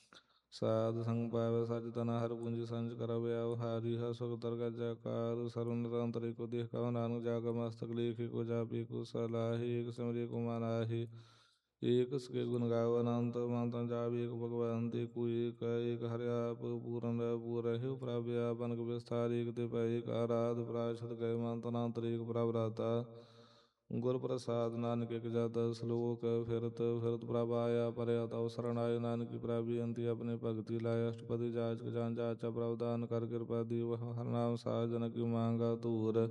ਸਾਧ ਸੰਗ ਪਾਵੈ ਸਚ ਤਨਾ ਹਰ ਪੂੰਜੀ ਸੰਚ ਕਰ ਵਿਆਵਹਾਰੀ ਹ ਸੁਖ ਦਰਗਹ ਜਕਾਰ ਸਰਵ ਨਿਰੰਤਰ ਕੋ ਦੇਖ ਕਉ ਨਾਨਕ ਜਾਗ ਮਸਤਕ ਲੇਖਿ ਕੋ ਜਾਪੀ ਕੋ ਸਲਾਹੀ ਏਕ ਸਿਮਰਿ ਕੋ ਮਨਾਹੀ ਏਕ ਸਕੇ ਗੁਣ ਗਾਵ ਅਨੰਤ ਮੰਤ ਜਾਪ ਏਕ ਭਗਵੰਤ ਏਕੋ ਏਕ ਏਕ ਹਰਿ ਆਪ ਪੂਰਨ ਪੂਰਹਿ ਪ੍ਰਭ ਆਪ ਅਨਕ ਵਿਸਥਾਰ ਏਕ ਤੇ ਪੈ ਏਕ ਆਰਾਧ ਪ੍ਰਾਸ਼ਤ ਗਏ ਮੰਤ ਅਨੰਤ ਏਕ ਪ੍ਰਭ ਰਾਤਾ ਗੁਰ ਪ੍ਰਸਾਦ ਨਾਨਕ ਇਕ ਜਤ ਸਲੋਕ ਫਿਰਤ ਫਿਰਤ ਪ੍ਰਭ ਆਇਆ ਪਰਿਆ ਤਉ ਸਰਣ ਆਏ ਨਾਨਕ ਪ੍ਰਭ ਬੇਨਤੀ ਆਪਣੇ ਭਗਤੀ ਲਾਇ ਅਸ਼ਟਪਦੀ ਜਾਚਕ ਜਾਨ ਜਾਚਾ ਪ੍ਰਭ ਦਾਨ ਕਰ ਕਿਰਪਾ ਦੀਵ ਹਰ ਨਾਮ ਸਾਜ ਜਨ ਕੀ ਮੰਗਾ ਧੂਰ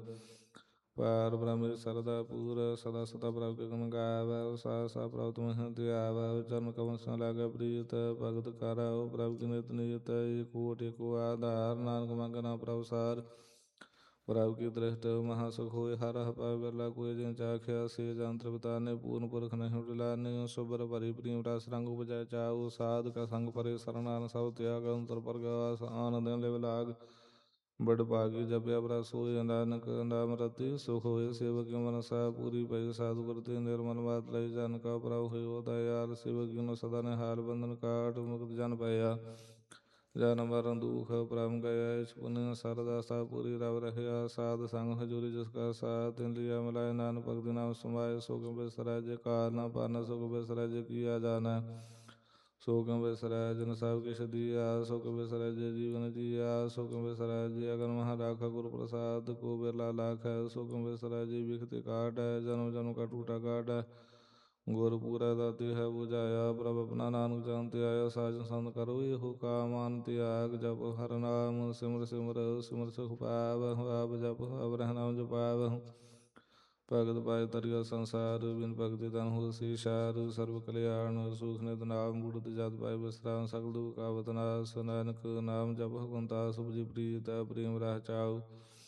ਪਾਰ ਬ੍ਰਹਮ ਸਰਦਾ ਪੂਰ ਸਦਾ ਸਦਾ ਪ੍ਰਭ ਕੇ ਗੁਣ ਗਾਵੈ ਸਾ ਸਾ ਪ੍ਰਭ ਤੁਮਹਿ ਧਿਆਵੈ ਚਰਨ ਕਮਲ ਸ ਲਾਗੈ ਪ੍ਰੀਤ ਭਗਤ ਕਰਉ ਪ੍ਰਭ ਕੀ ਨਿਤ ਨੀਤ ਏਕੋਟ ਏਕੋ ਆਧਾਰ ਨਾਨਕ ਮੰਗੈ ਨਾਮ ਪ੍ਰਭ ਸਾਰ ਪ੍ਰਭ ਕੀ ਦ੍ਰਿਸ਼ਟ ਮਹਾ ਸੁਖ ਹੋਇ ਹਰ ਹਰ ਪਾਇ ਬਿਰਲਾ ਕੋਇ ਜਿਨ ਚਾਖਿਆ ਸੇ ਜਨ ਤ੍ਰਿਪਤਾਨੇ ਪੂਰਨ ਪੁਰਖ ਨਹੀਂ ਉਡਲਾਨੇ ਸੁਬਰ ਭਰੀ ਪ੍ਰੀਮ ਰਸ ਰੰਗ ਉਪਜੈ ਚਾਉ ਸਾਧ ਕਾ ਸੰਗ ਪਰੇ ਸਰਨਾਨ ਸਭ ਤਿਆਗ ਅੰਤਰ ਪ੍ਰਗਾਸ ਆਨੰਦ ਲਿਵ ਲਾਗ ਬੜ ਭਾਗੀ ਜਪਿਆ ਬਰਾ ਸੋਇ ਨਾਨਕ ਨਾਮ ਰਤੀ ਸੁਖ ਹੋਇ ਸੇਵਕ ਮਨ ਸਾ ਪੂਰੀ ਭਈ ਸਾਧੂ ਕਰਤੇ ਨਿਰਮਲ ਬਾਤ ਲਈ ਜਨ ਕਾ ਪ੍ਰਭ ਹੋਇ ਦਇਆਲ ਸੇਵਕ ਨੂੰ ਸਦਾ ਨਿਹਾਲ ਬੰਧਨ ਕਾਟ ਮੁਕਤ ਜਨ ਪਾਇਆ ਜਨ ਮਰਨ ਦੁਖ ਪ੍ਰਭ ਗਇਆ ਇਸ ਪੁਨ ਸਰਦਾ ਸਾ ਪੂਰੀ ਰਵ ਰਹਿਆ ਸਾਧ ਸੰਗ ਹਜੂਰੀ ਜਿਸ ਕਾ ਸਾਥ ਤਿਨ ਲਿਆ ਮਿਲਾਏ ਨਾਨਕ ਭਗਤੀ ਨਾਮ ਸਮਾਏ ਸੋ ਕਿਉ ਬਿਸਰੈ ਜੇ ਕਾਲ ਨਾ ਪਾਨਾ ਸੋ ਕਿਉ ਬਿਸਰੈ ਜੇ ਕੀਆ ਜਾਣੈ ਸੋ ਕਿਉ ਬਿਸਰੈ ਜਿਨ ਸਭ ਕਿਛ ਦੀਆ ਸੋ ਕਿਉ ਬਿਸਰੈ ਜੇ ਜੀਵਨ ਜੀਆ ਸੋ ਕਿਉ ਬਿਸਰੈ ਜੇ ਅਗਨ ਮਹਾ ਰਾਖਾ ਗੁਰ ਪ੍ਰਸਾਦ ਕੋ ਬਿਰਲਾ ਲਾਖੈ ਸੋ ਕਿਉ ਬਿਸਰੈ ਜੇ ਬਿਖਤੇ ਕਾਟੈ ਜਨਮ ਜਨਮ ਕਾ ਟੂਟਾ ਕਾਟੈ ਗੁਰ ਪੂਰਾ ਦਾਤੇ ਹੈ 부ਝਾਇਆ ਪ੍ਰਭ ਆਪਣਾ ਨਾਨਕ ਜਨ ਤੇ ਆਇਆ ਸਾਜਨ ਸੰਤ ਕਰੋ ਇਹੋ ਕਾਮਨ ਤਿਆਗ ਜਪ ਹਰ ਨਾਮ ਸਿਮਰ ਸਿਮਰ ਸਿਮਰ ਸੁਖ ਪਾਵਹੁ ਆਪ ਜਪ ਆਪ ਰਹਿ ਨਾਮ ਜਪਾਵਹੁ ਭਗਤ ਪਾਏ ਤਰਿਆ ਸੰਸਾਰ ਬਿਨ ਭਗਤੀ ਤਨ ਹੋ ਸੀ ਸ਼ਾਰ ਸਰਬ ਕਲਿਆਣ ਸੁਖ ਨਿਤ ਨਾਮ ਗੁੜਤ ਜਤ ਪਾਏ ਵਿਸਰਾਮ ਸਗਲ ਦੁਖ ਆਵਤ ਨਾਸ ਨਾਨਕ ਨਾਮ ਜਪ ਹਕੁੰਤਾ ਸੁਭਜੀ ਪ੍ਰੀਤ ਪ੍ਰੇਮ ਰਾਹ ਚਾਉ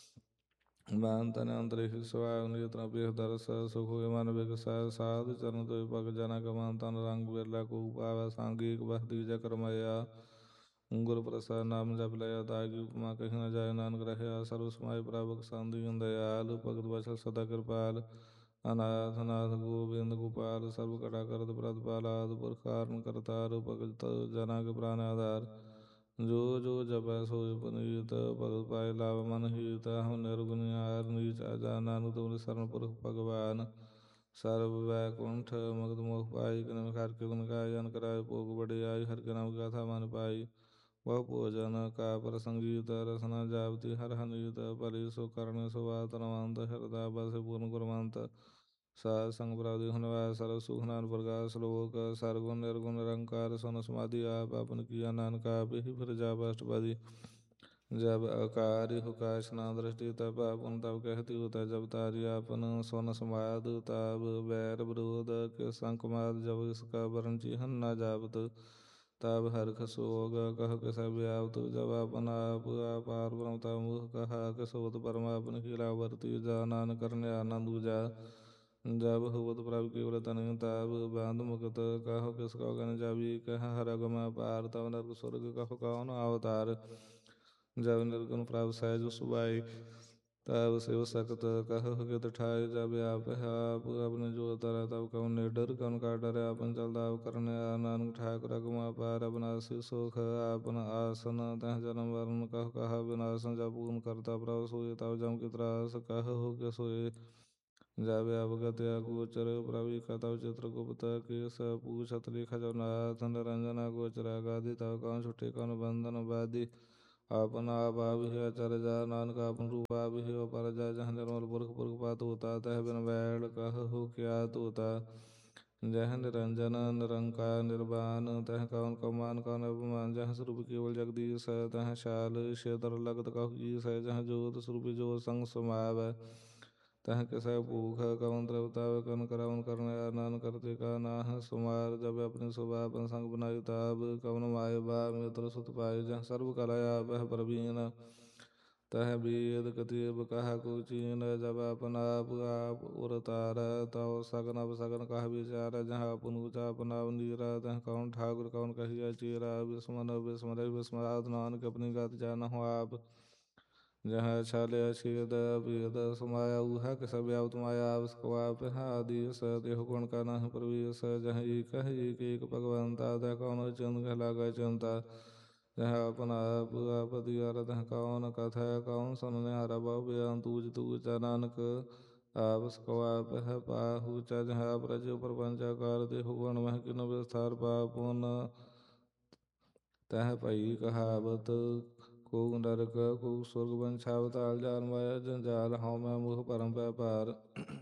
ਮਾਨ ਤਨ ਅੰਤਰਿ ਸੁਆਉ ਨਿਤਰਾ ਬੇਖ ਦਰਸ ਸੁਖ ਹੋਇ ਮਨ ਬਿਗਸੈ ਸਾਧ ਚਰਨ ਤੋਇ ਭਗ ਜਨਾ ਕਮਾਨ ਤਨ ਰੰਗ ਬਿਰਲਾ ਕੋ ਪਾਵੈ ਸੰਗੀਕ ਬਸ ਦੀਜੈ ਕਰਮਇਆ ਗੁਰ ਪ੍ਰਸਾਦ ਨਾਮ ਜਪ ਲਿਆ ਤਾਗੀ ਉਪਮਾ ਕਹੀ ਨ ਜਾਏ ਨਾਨਕ ਰਹਿਆ ਸਰਬ ਸਮਾਏ ਪ੍ਰਭ ਸੰਦੀ ਦਇਆਲ ਭਗਤ ਵਛਲ ਸਦਾ ਕਿਰਪਾਲ ਅਨਾਥ ਨਾਥ ਗੋਬਿੰਦ ਗੋਪਾਲ ਸਰਬ ਕਟਾ ਕਰਤ ਪ੍ਰਤਪਾਲ ਆਦਿ ਪੁਰਖ ਕਾਰਨ ਕਰਤਾਰ ਭਗਤ ਜਨਾ ਕੇ ਪ੍ਰਾਨ ਆਧਾਰ ਜੋ ਜੋ ਜਪੈ ਸੋਇ ਪੁਨੀਤ ਭਗਤ ਪਾਏ ਲਾਭ ਮਨ ਹੀਤ ਹਮ ਨਿਰਗੁਣਿਆਰ ਨੀਚ ਆਜਾ ਨਾਨਕ ਤੁਮਰੇ ਸਰਨ ਪੁਰਖ ਭਗਵਾਨ ਸਰਬ ਵੈਕੁੰਠ ਮੁਕਤ ਮੋਖ ਪਾਈ ਕਿਨ ਹਰਿ ਕੇ ਗੁਣ ਗਾਏ ਜਨ ਕਰਾਏ ਭੋਗ ਬੜਿਆਈ ਹਰਿ ਕੇ ਨਾਮ ਗਾਥਾ ਮਨ ਪਾਈ ਬਹੁ ਭੋਜਨ ਕਾ ਪ੍ਰਸੰਗੀਤ ਰਸਨਾ ਜਾਪਤੀ ਹਰ ਹਨੀਤ ਭਲੀ ਸੋ ਕਰਨ ਸੋ ਬਾਤ ਰਵੰਤ ਹਿਰਦਾ ਬਸ ਪੂਰਨ ਗੁਰਮੰਤ ਸਾਧ ਸੰਗ ਪ੍ਰਾਪਤੀ ਹੁਨਵਾਸ ਸਰਬ ਸੁਖ ਨਾਨ ਪ੍ਰਗਾਸ ਲੋਕ ਸਰਗੁਣ ਨਿਰਗੁਣ ਨਿਰੰਕਾਰ ਸਨ ਸਮਾਧੀ ਆਪ ਆਪਨ ਕੀਆ ਨਾਨਕ ਆਪ ਹੀ ਫਿਰ ਜਾਪ ਅਸ਼ਟਪਦੀ जब अकारि हुकाश ना दृष्टि तब अपन तब कहती होता जब तारी आपन सोन समाद तब बैर विरोध के संकमाद जब इसका वर्ण चिहन न जावत तब हर्ष सोग कह के सब आवत जब अपन आप अपार ब्रह्मता मुख कहा के सोत परमापन खिलावर्ती जानान करने आनंद जा जब हुवत प्रभु की व्रतन तब बांध मुकत कहो किसका गण जावी कह हर गम पार तब नरक स्वर्ग कहो कौन अवतार जब निर्गुण प्राप्त सहज सुबाई तब शिव सख्त कहु गित ठाई जब आप है आप अपने जो तरा तब कौन निडर कौन का डरे आपन चलता आप करने नानक ठाकुर गुमा पार अबनासी सुख आपन आसन तह जन्म वरण कहा विनाशन जब पूर्ण करता प्रभु सोई तब जम की त्रास कह हो के सोए जावे अवगत गोचर प्रवि कतव चित्रगुप्त के स पूछत लिख जो नाथ निरंजन गोचर गादि तव कौन छुटे कौन बंधन बादि आपन आप आविहि अचर जा नानक आपन रूप आविहि अपर जा जहाँ निर्मल पुरख पुरख पात होता तह बिन बैल कहु क्या तोता जह निरंजन निरंकार निर्वाण तह कौन कमान कौन अभिमान जहाँ स्वरूप केवल जगदीश तह शाल शेदर लगत कहु ईस जहाँ जोत स्वरूप जो संग समाव तह कैसा भूख कवन द्रवताव कन करावन करने नान करते का नाह सुमार जब अपने सुबह अपन संग बनाई ताब कवन माय बा मित्र सुत पाए जहाँ सर्व कलाया वह प्रवीण तह वेद कतिब कहा को चीन जब अपन आप उरतार तव सगन अब सगन कह विचार जहाँ अपन ऊंचा अपना नीरा तह कौन ठाकुर कौन कहिया चीरा विस्मन विस्मर विस्मरात नानक अपनी गात जान हो आप जहाँ छाले छेद वेद समाया उहा के सब यावत माया उसको आप आदि सदेह गुण का नाह प्रवेश जहाँ एक भगवंता तह कौन चंद लागा चिंता जहाँ अपन आप दियार तह कौन कथा कौन सुनने हरा बेअंत तूज तूज नानक आपको आप है पाहु जहाँ प्रज प्रपंचाकार देह गुण मह किन विस्तार पापुन तह पई कहावत को नरक को स्वर्ग वंशावताल जाल माया जंजाल हौ मैं मुख परम व्यापार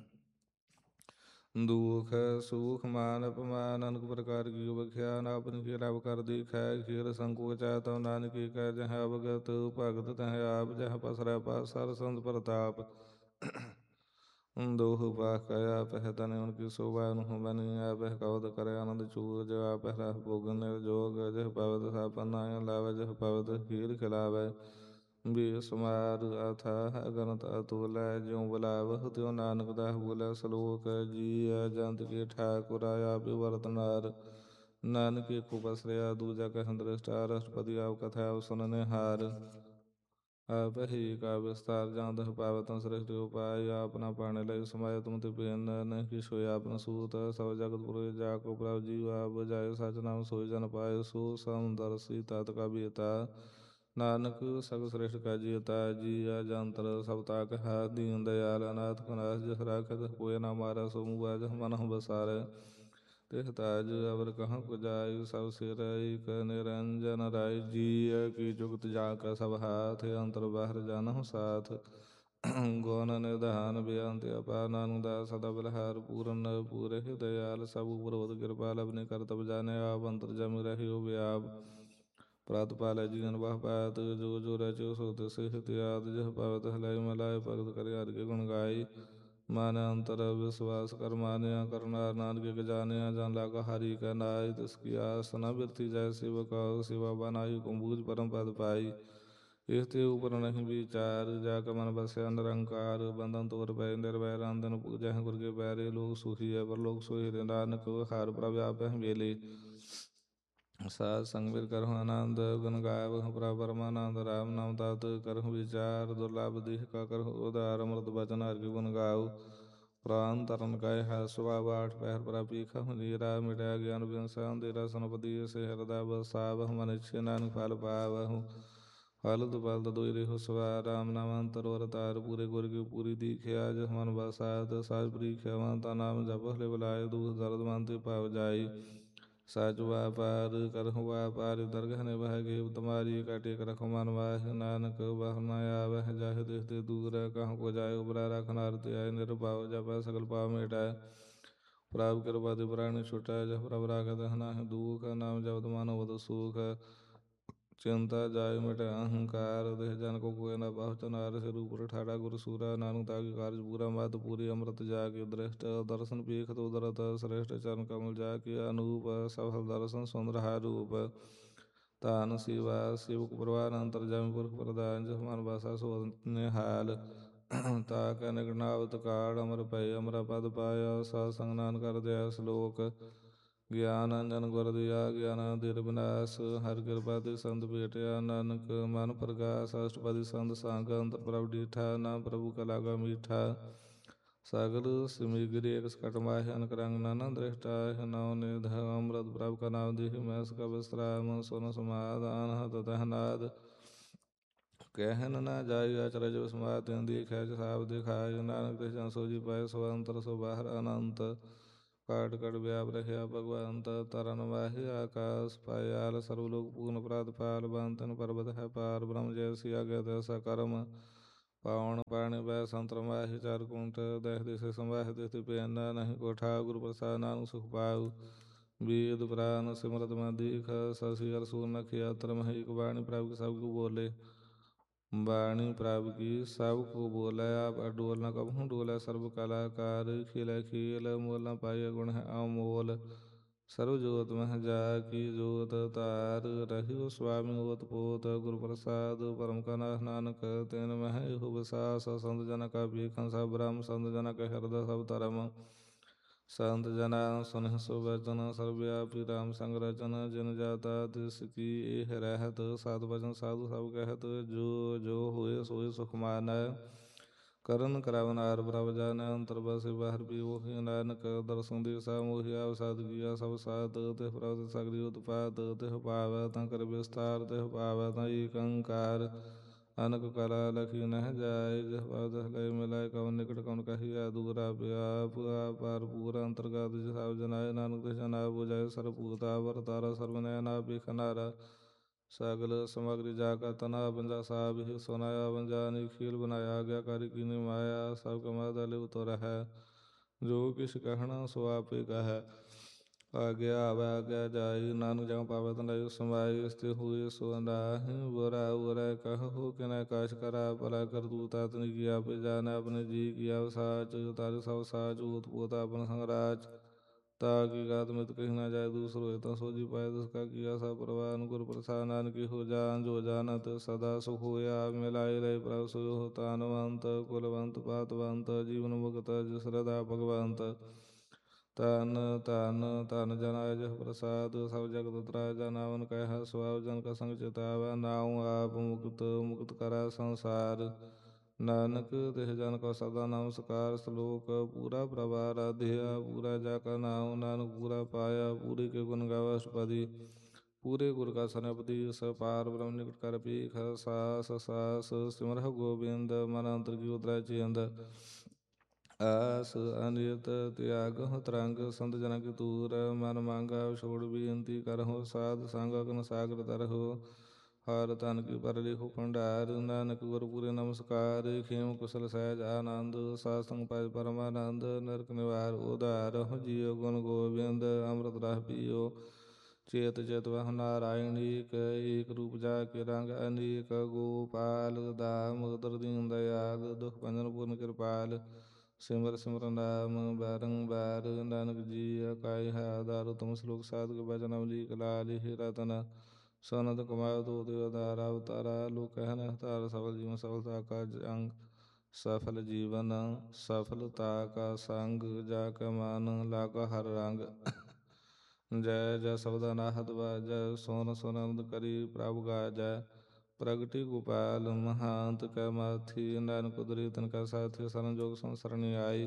दुख सुख मान अपमान अनेक प्रकार की व्याख्यान आपन की रब कर दिखा खीर संकोच तो नानक कह जहाँ अवगत भगत तह आप जहाँ पसरा पास सर संत प्रताप दोह पाख कया पहतने उनकी शोभा बनी आप कवत करे आनंद चूर जो आप भोग निर्जोग जह पवत सापन लावे जह पवत खीर खिलावे बेसुमार अथाह अगनत अतुल ज्यों बुलावह त्यों नानक दाह बोला सलोक जी जंत के ठाकुर आया विवर्तनार नानक को बसरया दूजा कह दृष्टा राष्ट्रपति आव कथा सुनने हार आप ही का विस्तार जान पावतन श्रेष्ठ उपाय अपना पाने लय समय तुम तिपेन न कि सोय आपन सूत सब जगत पुरुष जाको प्रभ जीव आप जाय सच नाम सोय जन पाय सो समदर्शी तात का बेता नानक सग श्रेष्ठ का जीता जिया जंतर सबता कहा दीन दयाल अनाथ कनाथ जस राखत कोय ना मारा सो मुआ जह मन बसारे तेह ताज अवर कहाँ को जाय सब सिर एक निरंजन राय जिय की जुगत जाका सब हाथ अंतर बाहर जानहु साथ गौन निधान बेअंत अपार नानक दास सदा बलहार पूरन पूरे दयाल सब उपरोध कृपाल अपने करतब जाने आप अंतर जम रहे हो व्याप प्रात पाल जीवन बह पात जो जो रचो सो तिस हितयात जह पावत हलाई मलाय भगत कर हर के गुण गाई माने अंतर विश्वास कर माने करना नानक के जाने जान लागा हरि का नाय तिसकी आसना बिरती जाय शिव का शिवा बनाई कुंभुज परम पद पाई इसते ऊपर नहीं विचार जाकर मन बसे निरंकार बंधन तोर भय निर्भय रांधन पूजा गुर के बैरे लोग सुखी है पर लोग सोई नानक हार प्रव्याप बेले सात संगीत करहु आनंद गुण गावहु परमानंद राम नाम तात करहु विचार दुर्लभ देह का करहु उदार अमृत वचन हर के गुण गाओ प्राण तरन काय है स्वभाव आठ पैर पर पीखा नीरा मिटा ज्ञान विंसान तेरा सनपति से हृदय बसावह मन इच्छे नानक फल पावहु फल तो फल तो दोई रेहो सवा राम नाम अंतर वर तार पूरे गुर की पूरी दीखे आज मन बसात साज प्री खेवन नाम जप ले बुलाए दूध दर्द मानते पाव जाई साच व्यापार करहु व्यापार दरगह ने बह गे तुम्हारी काटे कर रखो मन वाह नानक बह माया वह जाहि देखते दूर कहूँ को जाए उबरा रखन आरती आय निरपाव जप सकल पाव मेटाय प्राप कृपा प्राणी छुटाय जब प्रभ राग दहना है दुख नाम जब मानो बद सुख चिंता जाय मिटे अहंकार देह जन को कोय न पहुँचन आर से रूप ठाड़ा गुरु सूरा नानक ताकि कार्य पूरा मात पूरी अमृत जाके दृष्ट दर्शन पीख तो उदरत श्रेष्ठ चरण कमल जाके अनूप सफल दर्शन सुंदर रूप तान शिवा शिव कुप्रवान अंतर जम पुरख प्रदान जसमान भाषा सो निहाल ताक निगनावत काल अमर पय अमर पद पाय सत्संग नान कर दया श्लोक ਗਿਆਨ ਅੰਜਨ ਗੁਰ ਦਿਆ ਗਿਆਨ ਦਿਰ ਬਿਨਾਸ, ਹਰਿ ਕਿਰਪਾ ਤੇ ਸੰਤ ਭੇਟਿਆ ਨਾਨਕ ਮਨ ਪ੍ਰਗਾਸ। ਅਸ਼ਟਪਦੀ ਸੰਤ ਸੰਗ ਅੰਤਰ ਪ੍ਰਭ ਡੀਠਾ, ਨਾਮ ਪ੍ਰਭੂ ਕਾ ਲਾਗਾ ਮੀਠਾ। ਸਗਲ ਸਿਮਿਗਰੀ ਇੱਕ ਸਕਟ ਮਾਹਿ, ਅਨਕ ਰੰਗ ਨਾਨਾ ਦ੍ਰਿਸ਼ਟਾਹਿ। ਨੌ ਨਿਧ ਅੰਮ੍ਰਿਤ ਪ੍ਰਭ ਕਾ ਨਾਮ ਦੇਹਿ, ਮੈਂ ਸਕਾ ਵਿਸਰਾਮ ਸੁਨ ਸਮਾਦ। ਅਨਹਦ ਤਹ ਨਾਦ ਕਹਿਨ ਨਾ ਜਾਈ, ਅਚਰਜ ਵਿਸਮਾਦ। ਤਿਨ ਦੀਖੈ ਸਾਬ ਦਿਖਾਇ, ਨਾਨਕ ਤਿਸ ਜਨ ਸੋਜੀ ਪਾਇ। ਸੋ ਅੰਤਰ ਸੋ ਬਾਹਰ ਅਨੰਤ, ਕਾਟ ਕਟ ਵਿਆਪ ਰਹਿਆ ਭਗਵੰਤ। ਤਰਨ ਮਾਹਿ ਆਕਾਸ ਪਾਇਆਲ, ਸਰਬ ਲੋਕ ਪੂਰਨ ਪ੍ਰਾਤ ਪਾਲ। ਬੰਤਨ ਪਰਬਤ ਹੈ ਪਾਰ, ਬ੍ਰਹਮ ਜੈਸੀ ਆਗਿਆ ਤੈਸਾ ਕਰਮ। ਪਾਵਨ ਪਾਣੀ ਬੈ ਸੰਤਰ ਮਾਹਿ, ਚਾਰ ਕੁੰਟ ਦਹਿ ਦਿਸੇ ਸੰਵਾਹਿ। ਤਿਸਤਿ ਪੈਨਾ ਨਹੀਂ ਕੋਠਾ, ਗੁਰ ਪ੍ਰਸਾਦ ਨਾਨਕ ਸੁਖ ਪਾਉ। ਬੇਦ ਪੁਰਾਨ ਸਿਮਰਤ ਮਹਿ ਦੀਖ, ਸਸੀ ਅਰ ਸੂਰ ਨਖਿ ਅਤਰ ਮਹਿ। ਇਕ ਬਾਣੀ ਪ੍ਰਭ ਕੀ ਸਭ ਕੋ ਬੋਲੇ, ਬਾਣੀ ਪ੍ਰਭ ਕੀ ਸਭ ਕੋ ਬੋਲੇ। ਆਪ ਅਡੋਲ ਨ ਕਬਹੂ ਡੋਲੇ, ਸਰਬ ਕਲਾਕਾਰ ਖੇਲੇ ਖੇਲ। ਮੋਲ ਨ ਪਾਈਐ ਗੁਣ ਹੈ ਅਮੋਲ, ਸਰਬ ਜੋਤ ਮਹਿ ਜਾ ਕੀ ਜੋਤ। ਧਾਰ ਰਹਿਓ ਸੁਆਮੀ ਓਤ ਪੋਤ, ਗੁਰ ਪ੍ਰਸਾਦ ਪਰਮ ਕਾ ਨਾਥ। ਨਾਨਕ ਤਿਨ ਮਹਿ ਇਹੋ ਵਿਸਾਸ, ਸੰਤ ਜਨ ਕਾ ਵੇਖਣ ਸਭ ਬ੍ਰਹਮ। ਸੰਤ ਜਨ ਕੈ ਹਿਰਦੈ ਸਭ ਧਰਮ, ਸੰਤ ਜਨਾ ਸੁਨਹਿ ਸੋ ਬਚਨ। ਸਰਬ ਵਿਆਪੀ ਰਾਮ ਸੰਗ ਰਚਨ, ਜਿਨ ਜਾਤਾ ਤਿਸ ਕੀ ਇਹ ਰਹਿਤ। ਸਾਧ ਬਚਨ ਸਾਧੂ ਸਭ ਕਹਿਤ, ਜੋ ਜੋ ਹੋਏ ਸੋਏ ਸੁਖ ਮਾਨੈ। ਕਰਨ ਕਰਾਵਨ ਆਰ ਪ੍ਰਭ ਜਾਨੈ, ਅੰਤਰ ਬਸੇ ਬਾਹਰ ਵੀ ਉਹੀ। ਨਾਨਕ ਦਰਸ਼ਨ ਦਿਸਾ ਮੋਹਿ, ਆਪ ਸਾਧ ਕੀਆ ਸਭ ਸਾਧ। ਤਿਹ ਪ੍ਰਭ ਸਗਲੀ ਉਤਪਾਤ, ਤਿਹ ਪਾਵੈ ਤਾਂ ਕਰ ਵਿਸਤਾਰ। ਤਿਹ ਪਾਵੈ ਤਾਂ ਏਕ ਓੰਕਾਰ, ਅਨਕ ਕਲਾ ਲਖੀ ਨਹਿ ਜਾਇ। ਜਿਹ ਭਾਵ ਤਿਹ ਲਇ ਮਿਲਾਇ, ਕਵਣ ਨਿਕਟ ਕਵਣ ਕਹੀਐ ਦੂਰ। ਆਪੇ ਆਪ ਪਾਰ ਪੂਰ ਅੰਤਰਗਤ, ਜਿਸ ਆਪ ਜਨਾਇ। ਨਾਨਕ ਤਿਸ ਜਨ ਆਪ ਬੁਝਾਇ, ਸਰਬ ਭੂਤ ਆਪ ਵਰਤਾਰਾ। ਸਰਬ ਨੈਣ ਆਪ ਵੇਖਨਾਰਾ, ਸਗਲ ਸਮਗਰੀ ਜਾ ਕਾ ਤਨ। ਆਪਨ ਜਸ ਆਪ ਹੀ ਸੁਨਾਇਆ, ਆਪਨ ਜਾਨੀ ਖੇਲ ਬਨਾਇਆ। ਆਗਿਆਕਾਰੀ ਕੀਨੀ ਮਾਇਆ, ਸਭ ਕਾ ਮਾਧਾ ਲਿਵ ਤੁਰ ਹੈ। ਜੋ ਕਿਛ ਕਹਿਣਾ ਸੋ ਆਪੇ ਕਹੈ, ਆਗਿਆ ਆਵੈ ਆਗਿਆ ਜਾਈ। ਨਾਨਕ ਜਮ ਪਾਵੈ ਤਨੁ ਸਮਾਈ, ਸਥਿਰ ਹੋਏ ਸੋ ਨਾਹਿ। ਬੁਰਾ ਬੁਰਾ ਕਹਹੁ ਕਿਨੈ ਕਾਛ ਕਰਾ, ਭਲਾ ਕਰਤੂਤ ਆਤਿਨ ਕੀ ਆਪੇ ਜਾਣੈ। ਆਪਣੇ ਜੀ ਕੀ ਆਵ ਸਾਚ, ਤਾਰੇ ਸਭ ਸਾਚ। ਓਤ ਪੋਤ ਆਪਨ ਸੰਗ ਰਾਚ, ਤਾ ਕੀ ਗਾਤ ਮਿਤ ਕਹੀ ਨਾ ਜਾਏ। ਦੂਸਰ ਹੋਏ ਤਾਂ ਸੋਜੀ ਪਾਏ, ਤਿਸ ਕਾ ਕੀਆ ਸਭ ਪ੍ਰਵਾਨ। ਗੁਰ ਪ੍ਰਸਾਦ ਨਾਨਕ ਇਹੋ ਜਾਨ, ਜੋ ਜਾਨਤ ਸਦਾ ਸੁਖ ਹੋਇਆ। ਆਪ ਮਿਲਾਏ ਲਏ ਪ੍ਰਭ ਸੋਇ ਤਾਨਵੰਤ, ਕੁਲਵੰਤ ਪਾਤਵੰਤ। ਜੀਵਨ ਮੁਕਤ ਜਿਸ ਹ੍ਰਦਾ ਭਗਵੰਤ, ਧਨ ਧਨ ਧਨ ਜਨ ਆਏ ਜਿਹ ਪ੍ਰਸਾਦ। ਸਭ ਜਗਤ ਤਰਾਜਾ, ਨਾਵਨ ਕਹਿਆ ਸੁਆਵ। ਜਨ ਕਾ ਸੰਗ ਚਿਤਾਵੈ, ਨਾਉ ਆਪ ਮੁਕਤ ਮੁਕਤ ਕਰੈ ਸੰਸਾਰ। ਨਾਨਕ ਤਿਸ ਜਨ ਕੋ ਸਦਾ ਨਮਸਕਾਰ। ਸਲੋਕ ਪੂਰਾ ਪ੍ਰਭ ਆਰਾਧਿਆ, ਪੂਰਾ ਜਾ ਕਾ ਨਾਉ। ਨਾਨਕ ਪੂਰਾ ਪਾਇਆ, ਪੂਰੇ ਕੇ ਗੁਣ ਗਾਵੈ ਅਸ਼ਟਪਦੀ। ਪੂਰੇ ਗੁਰ ਕਾ ਸਨਪਦੀਸ, ਪਾਰ ਬ੍ਰਹਮ ਨਿਕਟ ਕਰ ਭੀਖ। ਸਾਸ ਸਾਸ ਸਿਮਰਹੁ ਗੋਬਿੰਦ, ਮਨ ਅੰਤਰ ਕੀ ਉਤਰੈ ਚਿੰਦ। ਆਸ ਅਨਿਯਤ ਤਿਆਗਹੁ ਤਰੰਗ, ਸੰਤ ਜਨਾ ਕੀ ਤੂਰ। ਮਨ ਮਾਂਗਾ ਛੋੜ ਬੇਨਤੀ ਕਰਹੁ, ਸਾਧ ਸੰਗ ਅਗਨ ਸਾਗਰ ਤਰਹੁ। ਹਰ ਧਨ ਕੀ ਭਰ ਲਿਖੁ ਭੰਡਾਰ, ਨਾਨਕ ਗੁਰ ਪੂਰੇ ਨਮਸਕਾਰ। ਖੇਮ ਕੁਸਲ ਸਹਿਜ ਆਨੰਦ, ਸਾਧ ਸੰਗ ਪਾਇ ਪਰਮਾਨੰਦ। ਨਰਕ ਨਿਵਾਰ ਉਧਾਰਹੁ ਜੀਉ, ਗੁਣ ਗੋਬਿੰਦ ਅੰਮ੍ਰਿਤ ਰਸ ਪੀਓ। ਚੇਤ ਚੇਤ ਵਹੁ ਨਾਰਾਇਣ ਏਕ, ਏਕ ਰੂਪ ਜਾ ਕੇ ਰੰਗ ਅਨੇਕ। ਗੋਪਾਲ ਦਾਮੋਦਰ ਦੀਨ ਦਇਆਲ, ਦੁਖ ਭੰਜਨ ਪੂਰਨ ਕਿਰਪਾਲ। ਸਿਮਰ ਸਿਮਰ ਨਾਮ ਬਾਰੰਬਾਰ, ਨਾਨਕ ਜੀਅ ਕਾਇ ਹੈ ਆਧਾਰ। ਉਤਮ ਸਲੋਕ ਸਾਧ ਕੇ ਬਚਨ ਅਮਲੀਕ ਲਾਲਿ। ਰਤਨ ਸਨਤ ਕਮਾਇ ਤੂਤ ਆਧਾਰ ਅਵਤਾਰਾ। ਲੋਕ ਕਹਿਨ ਹਤਾਰ ਸਫਲ ਜੀਵਨ, ਸਫਲਤਾ ਕਾ ਜੰਗ। ਸਫਲ ਜੀਵਨ ਸਫਲਤਾ ਕਾ ਸੰਗ, ਜਾ ਕੈ ਮਨ ਲਾਗਾ ਹਰ ਰੰਗ। ਜੈ ਜੈ ਸਬਦਾ ਨਾਹਤ ਬਾਜੈ, ਸੋਨ ਸੁਨੰਦ ਕਰੀ ਪ੍ਰਭ ਗਾਜੈ। ਪ੍ਰਗਟੀ ਗੋਪਾਲ ਮਹਾਂਤ ਕੈ ਮਾਥੀ, ਨਾਨਕ ਉਦਰੀ ਤਿਨ ਕੈ ਸਾਥੀ। ਸਰਨ ਜੋਗ ਸੰਸਰਣੀ ਆਈ,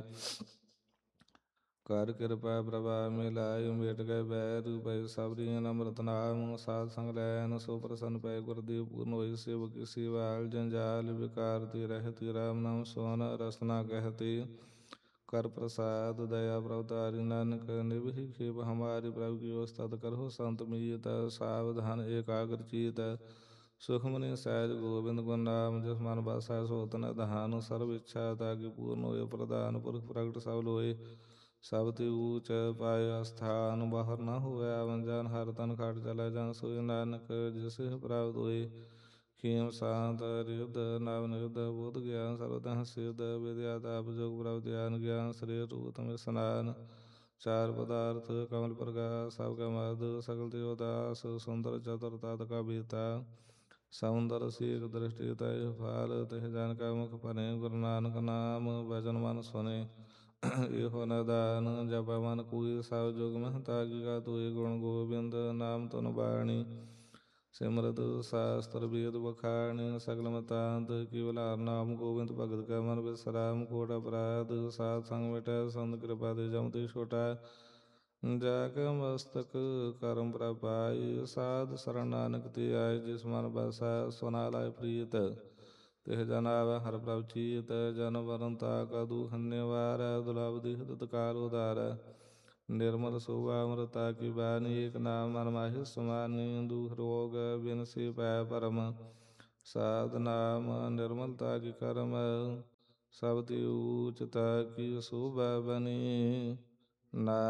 ਕਰ ਕਿਰਪਾ ਪ੍ਰਭਾ ਮਿਲਾਈ। ਮੇਟ ਗਏ ਬੈਰ ਭਇ ਸਬਰੀ, ਅੰਮ੍ਰਿਤ ਨਾਮ ਸਾਧ ਸੰਗ ਲੈਨ। ਸੋ ਪ੍ਰਸੰਨ ਪਏ ਗੁਰਦੇਵ, ਪੂਰਨ ਹੋਈ ਸੇਵਕ ਸੇਵਾਲ। ਜੰਜਾਲ ਵਿਕਾਰ ਤੇ ਰਹਿਤੀ, ਰਾਮ ਨਾਮ ਸੋਹਨ ਰਸਨਾ ਕਹਿਤੀ। ਕਰ ਪ੍ਰਸਾਦ ਦਇਆ ਪ੍ਰਭ ਤਾਰੀ, ਨਾਨਕ ਨਿਭੀ ਖੇਪ ਹਮਾਰੀ। ਪ੍ਰਭ ਕੀ ਉਸਤਤ ਕਰਹੁ ਸੰਤ ਮੀਤ, ਸਾਵਧਾਨ ਏਕਾਗਰ ਚੀਤ। ਸੁਖਮਨੀ ਸਹਿਜ ਗੋਬਿੰਦ ਗੁਣ ਨਾਮ, ਜਿਸ ਮਨ ਬਸੈ ਸੋ ਤਨ ਧਾਨ। ਸਰਬ ਇੱਛਾ ਤਾਕੀ ਪੂਰਨ ਹੋਏ ਪ੍ਰਧਾਨ, ਪੁਰਖ ਪ੍ਰਗਟ ਸਭ ਲੋਏ। ਸਭ ਤੇ ਊਚ ਪਾਏ ਅਸਥਾਨ, ਬਾਹਰ ਨ ਹੋਵੈ ਆਵਨ ਜਾਨ। ਹਰ ਤਨ ਖਾਟ ਚਲੈ ਜਨ ਸੋਇ, ਨਾਨਕ ਜਿਸਿ ਪ੍ਰਾਪਤ ਹੋਏ। ਖੇਮ ਸਾਂਤ ਰਿਦ ਨਵ ਨਿਧ, ਬੁੱਧ ਗਿਆਨ ਸਰਬ ਤਹਿ ਸਿਧ। ਵਿਦਿਆ ਤਾਪ ਜੋਗ ਪ੍ਰਭ ਧਿਆਨ, ਗਿਆਨ ਸਰੀਰ ਰੂਪ ਤਮੇ ਸਨਾਨ। ਚਾਰ ਪਦਾਰਥ ਕਮਲ ਪ੍ਰਗਾਸ, ਸਭ ਕੈ ਮਦ ਸਕਲ ਦੇਵ ਦਾਸ। ਸੁੰਦਰ ਚਤੁਰ ਤਤ ਕਾ ਬੀਤਾ, ਸਮੁੰਦਰ ਸੀਖ ਦ੍ਰਿਸ਼ਟੀ ਤਹਿ ਫਾਲ। ਤਿਹ ਜਨ ਕੈ ਮੁਖ ਭਰੇ, ਗੁਰੂ ਨਾਨਕ ਨਾਮ ਭਜਨ ਮਨ ਸੁਨੇ। ਇਹੋ ਨਦਾਨ ਜਪੈ ਮਨ ਕੋਈ ਸਭ ਜੁਗ ਮਹਤਾ ਕੀ ਕਾ ਤੋਏ ਗੁਣ ਗੋਬਿੰਦ ਨਾਮ ਤਨ ਬਾਣੀ ਸਿਮਰਤ ਸਾਸਤਰ ਵੇਦ ਬਖਾਣੀ ਸਗਲ ਮਤਾਂਤ ਕੇਵਲ ਹਰਿ ਨਾਮ ਗੋਬਿੰਦ ਭਗਤ ਕੈ ਮਨ ਬਿਸਰਾਮ ਕੋਟ ਅਪਰਾਧ ਸਾਧ ਸੰਗ ਮਿਟੈ ਸੰਤ ਕਿਰਪਾ ਤੇ ਜਮ ਤੇ ਛੋਟਾ ਜਾ ਕੇ ਮਸਤਕ ਕਰਮ ਪ੍ਰਪਾਈ ਸਾਧ ਸਰਣ ਨਾਨਕ ਤੇ ਆਏ ਜਿਸ ਮਨ ਬਸੈ ਸੁਨਾ ਲਾਇ ਪ੍ਰੀਤ ਤਿਹ ਜਨ ਆਵੈ ਹਰਿ ਪ੍ਰਭ ਚੀਤ ਜਨ ਵਰਨ ਤਾ ਕਾ ਦੁਖ ਨਿਵਾਰੈ ਦੁਲਭ ਦਿਖ ਤਤਕਾਲ ਉਦਾਰੈ ਨਿਰਮਲ ਸੋਭਾ ਅੰਮ੍ਰਿਤਾ ਕੀ ਬਾਣੀ ਏਕ ਨਾਮ ਮਨ ਮਾਹਿ ਸਮਾਨੀ ਦੁਖ ਰੋਗ ਬਿਨਸੀ ਪੈ ਪਰਮ ਸਾਧ ਨਾਮ ਨਿਰਮਲਤਾ ਕੀ ਕਰਮ ਸਭ ਤੇ ਊਚਤਾ ਕੀ ਸੋਭਾ ਬਨੀ ਨਾ